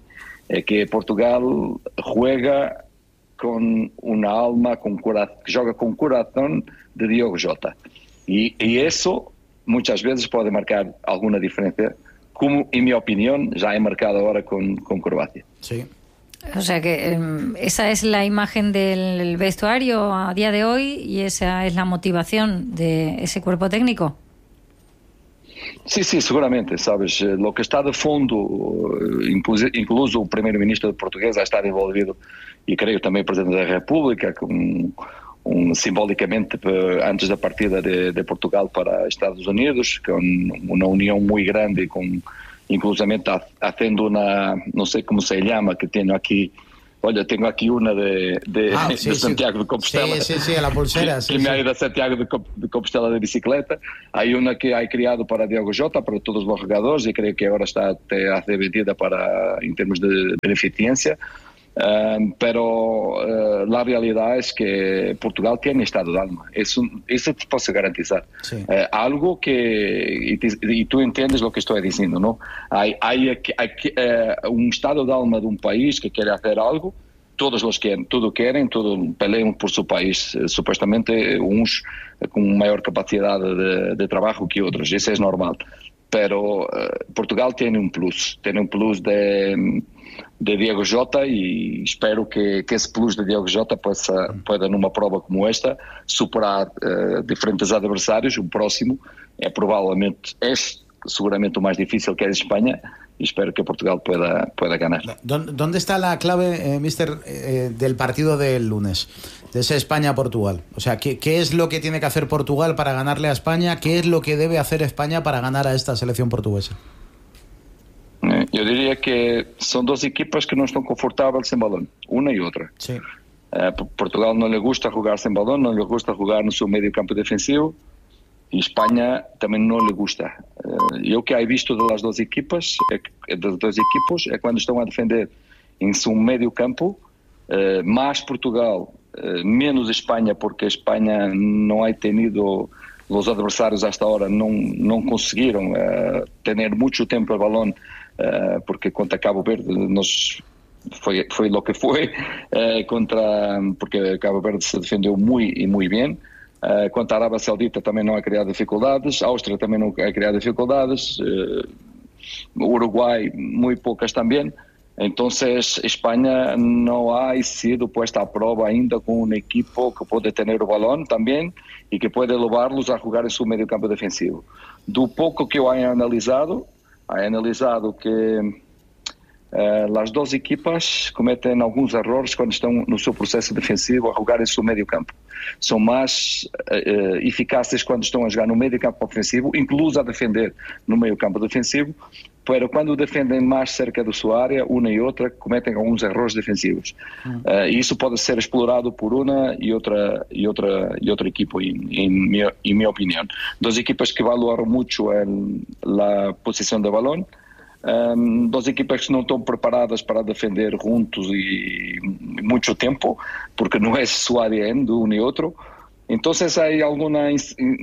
é que Portugal juega com uma alma, que joga com coração de Diogo Jota. E isso muitas vezes pode marcar alguma diferença, como, em minha opinión, ya he marcado ahora con Croacia. Sí. O sea que esa es la imagen del vestuario a día de hoy y esa es la motivación de ese cuerpo técnico. Sí, seguramente, sabes, lo que está de fondo, incluso o primeiro-ministro português já está envolvido, e creio também o presidente da República, simbolicamente antes da partida de Portugal para Estados Unidos, com uma união muito grande, inclusivamente haciendo una, no sé cómo se llama, que tengo aquí, tengo aquí una de Santiago de Compostela. Sí, a la pulsera. Que me ha ido a Santiago de Compostela de bicicleta. Hay una que hay creado para Diogo Jota, para todos los jugadores, y creo que ahora está vendida en términos de beneficencia. Pero la realidad es que Portugal tiene estado de alma, eso te puedo garantizar. Sí. Algo que, y tú entiendes lo que estoy diciendo, ¿no? Hay un estado de alma de un país que quiere hacer algo, todos los quieren, todos pelean por su país, supuestamente unos con mayor capacidad de trabajo que otros, eso es normal. Pero Portugal tiene un plus de Diogo Jota, e espero que esse plus de Diogo Jota pueda numa prova como esta superar diferentes adversários. O próximo seguramente o mais difícil, que é a Espanha, y espero que Portugal pueda ganar. ¿Dónde está la clave, mister, del partido del lunes, de ese España-Portugal? O sea, ¿qué es lo que tiene que hacer Portugal para ganarle a España? ¿Qué es lo que debe hacer España para ganar a esta selección portuguesa? Eu diria que são duas equipas que não estão confortáveis sem balão, uma e outra. Sí. Portugal não lhe gusta jogar sem balão, não lhe gusta jogar no seu meio campo defensivo, e Espanha também não lhe gusta. Eu que he visto das duas equipas é quando estão a defender em seu meio campo, mais Portugal, menos Espanha, porque Espanha não ha tenido, os adversários hasta ahora não conseguiram ter muito tempo o balão, porque contra Cabo Verde foi lo que foi, porque Cabo Verde se defendeu muito bem. Contra a Arábia Saudita também não ha criado dificuldades, a Áustria também não ha criado dificuldades, Uruguai muito poucas também. Então, Espanha não ha sido puesta a prova ainda com um equipo que pode ter o balão também e que pode levá-los a jogar em seu meio campo defensivo. Do pouco que eu he analisado que as duas equipas cometem alguns erros quando estão no seu processo defensivo a jogar em seu meio campo. São mais eficazes quando estão a jogar no meio campo ofensivo, incluso a defender no meio campo defensivo, mas quando defendem mais cerca da sua área, uma e outra cometem alguns erros defensivos. E isso pode ser explorado por uma e outra equipa, em minha opinião. Duas equipas que valoram muito a posição do balão, duas equipas que não estão preparadas para defender juntos e muito tempo, porque não é seu ADN de um e outro. Então, há alguma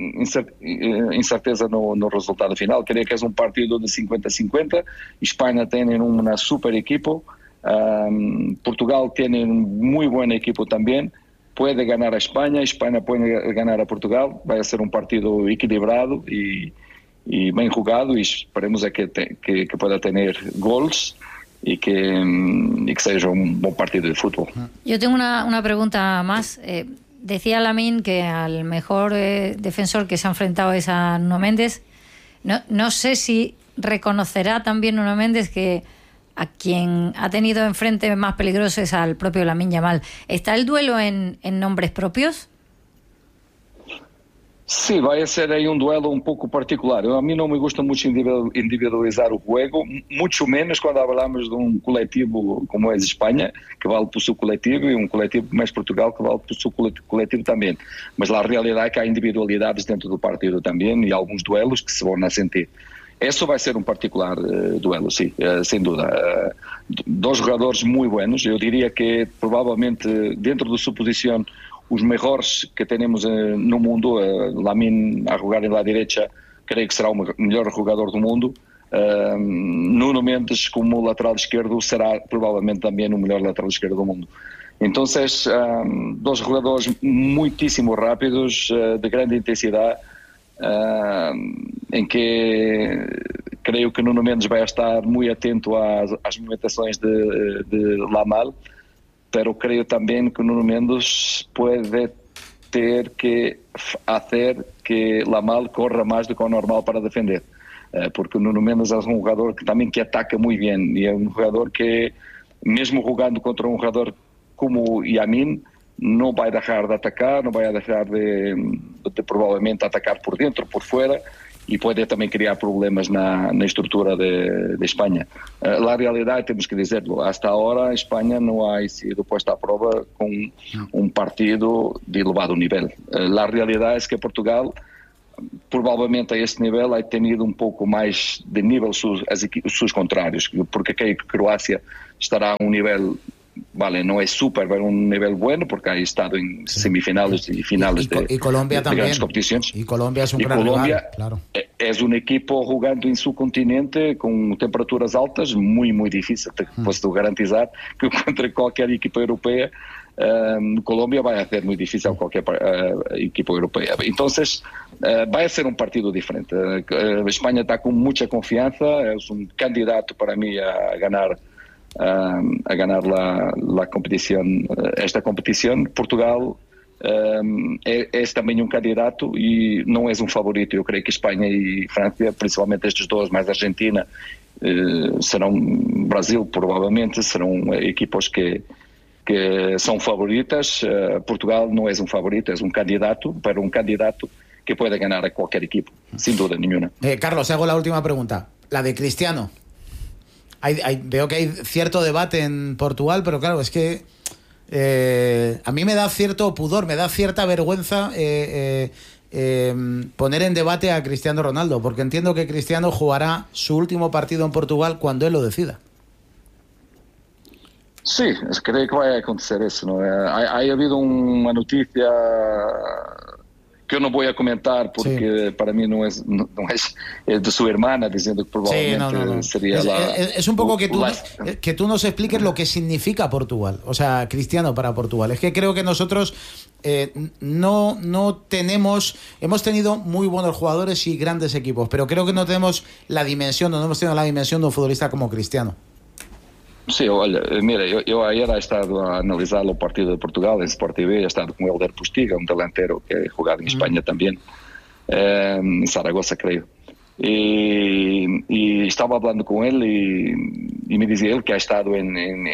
incerteza no resultado final. Creio que é um partido de 50-50. Espanha tem uma super equipa, Portugal tem muito boa equipa também. Pode ganhar a Espanha pode ganhar a Portugal. Vai ser um partido equilibrado e bem jugado, y esperemos que pueda tener gols y que sea un buen partido de fútbol. Yo tengo una pregunta más. Decía Lamine que al mejor defensor que se ha enfrentado es a Nuno Méndez. No sé si reconocerá también Nuno Méndez que a quien ha tenido enfrente más peligroso es al propio Lamine Yamal. ¿Está el duelo en nombres propios? Sí, vai ser aí duelo um pouco particular. A mim não me gusta muito individualizar o jogo, muito menos quando falamos de coletivo como é a Espanha, que vale por seu coletivo, e coletivo como é Portugal, que vale por seu coletivo também. Mas a realidade é que há individualidades dentro do partido também e alguns duelos que se vão a sentir. Isso vai ser particular duelo, sim, sem dúvida. Dois jogadores muito buenos, eu diria que provavelmente dentro da sua posição os melhores que temos no mundo. Lamine a jogar na direita, creio que será o melhor jogador do mundo. Nuno Mendes como lateral esquerdo será provavelmente também o melhor lateral esquerdo do mundo. Então, dois jogadores muitíssimo rápidos, de grande intensidade, em que creio que Nuno Mendes vai estar muito atento às movimentações de Lamal, pero creio também que Nuno Mendes pode ter que fazer que Lamal corra mais do que o normal para defender. Porque o Nuno Mendes é um jogador que também que ataca muito bem, e é um jogador que, mesmo jogando contra um jogador como Yamin, não vai deixar de atacar, não vai deixar de provavelmente atacar por dentro, por fora, e pode também criar problemas na estrutura de Espanha. A realidade, temos que dizer-lo, hasta agora a Espanha não ha sido posta à prova com um partido de elevado nível. A realidade é que Portugal, provavelmente a esse nível, ha tenido um pouco mais de nível seus contrários, porque creio que Croácia estará a um nível, vale, no es súper, pero un nivel bueno, porque ha estado en semifinales y finales y Colombia de también. Grandes competiciones. Y Colombia es un gran Colombia rival, claro. Es un equipo jugando en su continente con temperaturas altas, muy, muy difícil. Te puedo garantizar que contra cualquier equipo europea, Colombia va a hacer muy difícil a cualquier equipo europeo. Entonces, va a ser un partido diferente. España está con mucha confianza, es un candidato para mí a ganar la competición, esta competición. Portugal es también un candidato y no es un favorito. Yo creo que España y Francia, principalmente estos dos, más Argentina, serán Brasil probablemente, serán equipos que son favoritas. Portugal no es un favorito, es un candidato, pero un candidato que puede ganar a cualquier equipo, sin duda ninguna. Carlos, hago la última pregunta, la de Cristiano. Veo que hay cierto debate en Portugal, pero claro, es que a mí me da cierto pudor, me da cierta vergüenza poner en debate a Cristiano Ronaldo, porque entiendo que Cristiano jugará su último partido en Portugal cuando él lo decida. Sí, creo que va a acontecer eso, ¿no? Ha habido una noticia que yo no voy a comentar porque para mí no es de su hermana diciendo que probablemente sería es un poco que tú nos expliques lo que significa Portugal, o sea, Cristiano para Portugal. Es que creo que nosotros no tenemos, hemos tenido muy buenos jugadores y grandes equipos, pero creo que no tenemos la dimensión, no hemos tenido la dimensión de un futbolista como Cristiano. Sí, olha, mira, eu ayer he estado a analisar o partido de Portugal en Sport TV, he estado con Helder Postiga, un delantero que ha jugado en España también, en Zaragoza creo, y estaba hablando con él y me decía él que ha estado en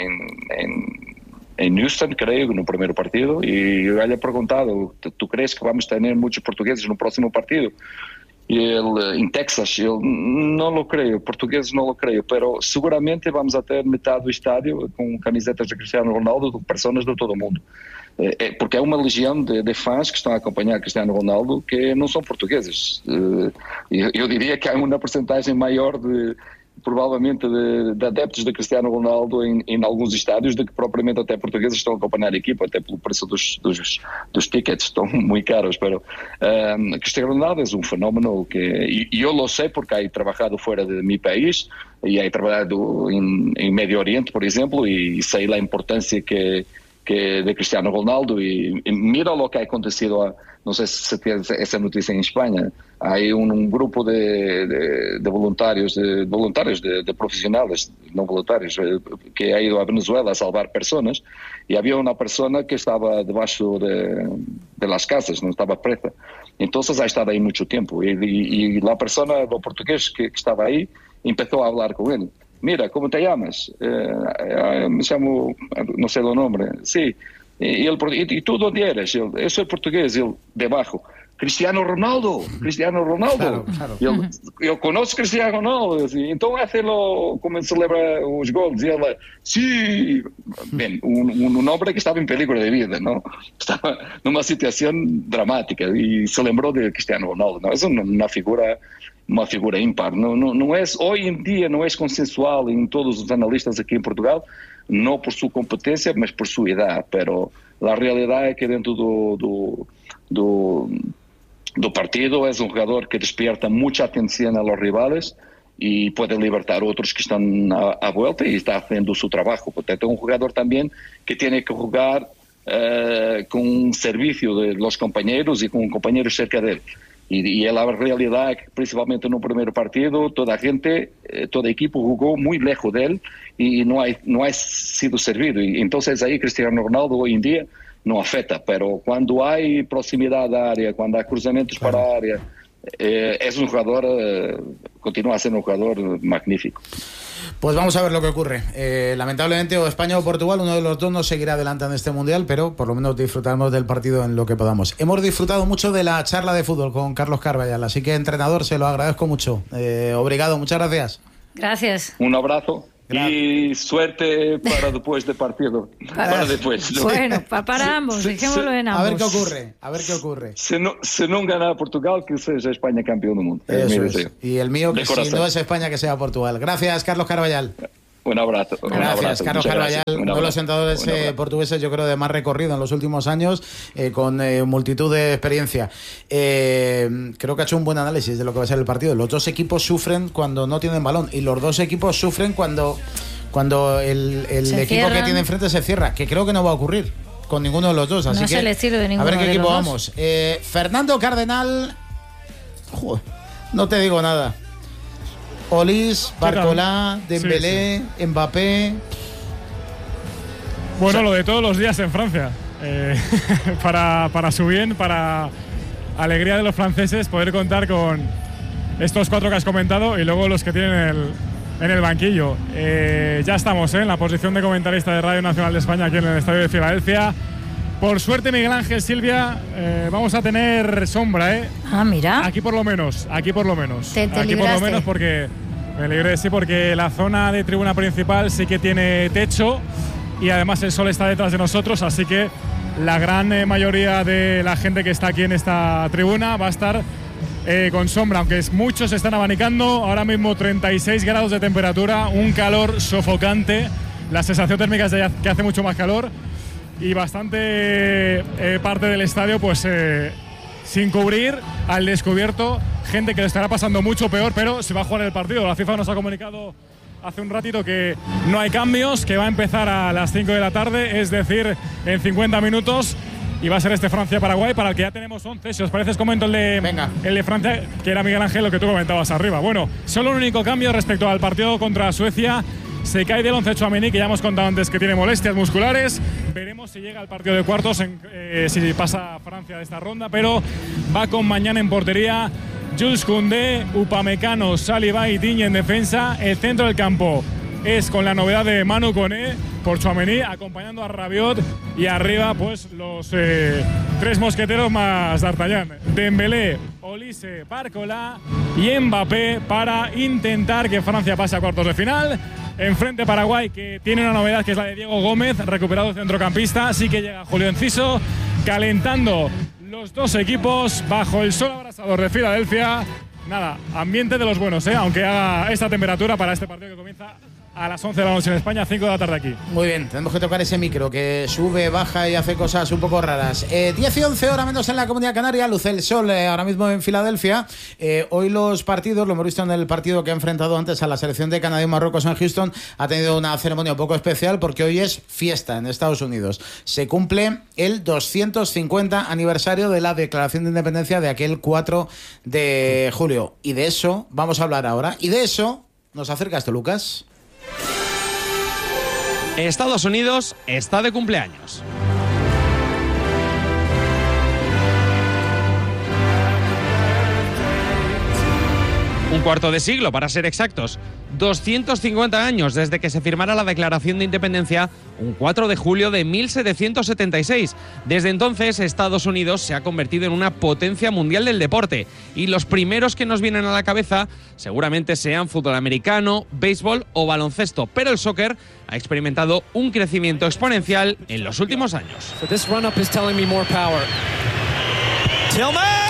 Houston, creo, en un primer partido, y yo le he preguntado, ¿tú crees que vamos a tener muchos portugueses en un próximo partido? Y él, en Texas, yo no lo creo, portugueses no lo creo, pero seguramente vamos a tener mitad del estadio con camisetas de Cristiano Ronaldo, de personas de todo el mundo. Porque hay una legión de fans que están a acompañar a Cristiano Ronaldo que no son portugueses. Yo diría que hay una porcentaje mayor provavelmente de adeptos de Cristiano Ronaldo em alguns estádios do que propriamente até portugueses estão a acompanhar a equipa, até pelo preço dos tickets, estão muito caros, pero Cristiano Ronaldo é um fenómeno que, e eu lo sei porque he trabalhado fora de meu país e he trabalhado em Médio Oriente, por exemplo, e sei a importância que de Cristiano Ronaldo y mira lo que ha acontecido, no sé si tienes esa noticia en España, hay un grupo de voluntarios, de profesionales, no voluntarios, que ha ido a Venezuela a salvar personas y había una persona que estaba debajo de las casas, no estaba presa, entonces ha estado ahí mucho tiempo y la persona, el portugués que estaba ahí, empezó a hablar con él. Mira, ¿cómo te llamas? Me llamo, no sé el nombre. Sí. ¿Y tú dónde eres? Yo soy portugués. Él, debajo. Cristiano Ronaldo. Claro. Eu conozco Cristiano Ronaldo. Então, hace-lo como ele celebra os gols. E ele, sim. Bem, um homem que estava em peligro de vida, não? Estava numa situação dramática e se lembrou de Cristiano Ronaldo. Não? É uma figura ímpar. Não é, hoje em dia não é consensual em todos os analistas aqui em Portugal, não por sua competência, mas por sua idade. Pero a realidade é que dentro do partido é um jogador que despierta muita atenção a los rivales y puede libertar a otros que están a vuelta y está haciendo su trabajo. Portanto, es un jugador también que tiene que jugar con un servicio de los compañeros y con un compañero cerca de él. Y la realidad es que, principalmente en un primer partido, toda gente, todo equipo jugó muy lejos de él y no ha sido servido. Y entonces ahí Cristiano Ronaldo hoy en día no afecta, pero cuando hay proximidad de área, cuando hay cruzamientos para área, es un jugador, continúa siendo un jugador magnífico. Pues vamos a ver lo que ocurre. Lamentablemente, o España o Portugal, uno de los dos no seguirá adelante en este Mundial, pero por lo menos disfrutaremos del partido en lo que podamos. Hemos disfrutado mucho de la charla de fútbol con Carlos Carballal, así que, entrenador, se lo agradezco mucho. Obrigado, muchas gracias. Gracias. Un abrazo. Y suerte para después del partido. Para después. Bueno, para ambos, dejémoslo en ambos. A ver qué ocurre. Si no gana Portugal, que sea España campeón del mundo. Eso es. Y el mío, que si no es España, que sea Portugal. Gracias, Carlos Carballal. Un abrazo. Gracias, Carlos Carballal, uno de los sentadores portugueses, yo creo, de más recorrido en los últimos años, con multitud de experiencia. Creo que ha hecho un buen análisis de lo que va a ser el partido. Los dos equipos sufren cuando no tienen balón y los dos equipos sufren cuando el equipo que tiene enfrente se cierra, que creo que no va a ocurrir con ninguno de los dos. Así no es el estilo de ninguno. A ver qué equipo dos. vamos. Fernando Cardenal, no te digo nada. Olís, Barcolá, Dembélé, sí. Mbappé. Bueno, lo de todos los días en Francia. Para su bien, para alegría de los franceses, poder contar con estos 4 que has comentado y luego los que tienen en el banquillo. Ya estamos en la posición de comentarista de Radio Nacional de España aquí en el Estadio de Filadelfia. Por suerte, Miguel Ángel, Silvia, vamos a tener sombra, ¿eh? Ah, mira. Aquí por lo menos. Aquí por lo menos porque me libré, sí, porque la zona de tribuna principal sí que tiene techo y además el sol está detrás de nosotros, así que la gran mayoría de la gente que está aquí en esta tribuna va a estar con sombra, aunque muchos se están abanicando. Ahora mismo 36 grados de temperatura, un calor sofocante, la sensación térmica es que hace mucho más calor. Y bastante parte del estadio pues sin cubrir, al descubierto, gente que le estará pasando mucho peor, pero se va a jugar el partido. La FIFA nos ha comunicado hace un ratito que no hay cambios, que va a empezar a las 5 de la tarde, es decir, en 50 minutos, y va a ser este Francia-Paraguay, para el que ya tenemos 11. Si os parece, os comento el de Francia, que era Miguel Ángel, lo que tú comentabas arriba. Bueno, solo un único cambio respecto al partido contra Suecia. Se cae del 11 Tchouaméni, que ya hemos contado antes que tiene molestias musculares. Veremos si llega al partido de cuartos, si pasa Francia de esta ronda, pero va con Mañana en portería, Jules Koundé, Upamecano, Saliba y Digne en defensa. El centro del campo es con la novedad de Manu Koné por Tchouaméni, acompañando a Rabiot, y arriba pues los 3 mosqueteros más D'Artagnan, Dembélé, Olise, Barcolá y Mbappé, para intentar que Francia pase a cuartos de final. Enfrente Paraguay, que tiene una novedad, que es la de Diego Gómez, recuperado centrocampista. Así que llega Julio Enciso, calentando los dos equipos bajo el sol abrasador de Filadelfia. Nada, ambiente de los buenos, aunque haga esta temperatura para este partido que comienza a las 11 de la noche en España, 5 de la tarde aquí. Muy bien, tenemos que tocar ese micro que sube, baja y hace cosas un poco raras. 10 y 11 horas menos en la Comunidad Canaria, luce el sol ahora mismo en Filadelfia. Hoy los partidos, lo hemos visto en el partido que ha enfrentado antes a la selección de Canadá y Marruecos en Houston, ha tenido una ceremonia un poco especial porque hoy es fiesta en Estados Unidos. Se cumple el 250 aniversario de la Declaración de Independencia de aquel 4 de julio. Y de eso vamos a hablar ahora. Y de eso nos acerca esto, Lucas. Estados Unidos está de cumpleaños. Un cuarto de siglo, para ser exactos. 250 años desde que se firmara la Declaración de Independencia, un 4 de julio de 1776. Desde entonces, Estados Unidos se ha convertido en una potencia mundial del deporte. Y los primeros que nos vienen a la cabeza seguramente sean fútbol americano, béisbol o baloncesto. Pero el soccer ha experimentado un crecimiento exponencial en los últimos años. So this run-up is telling me more power. Tillman!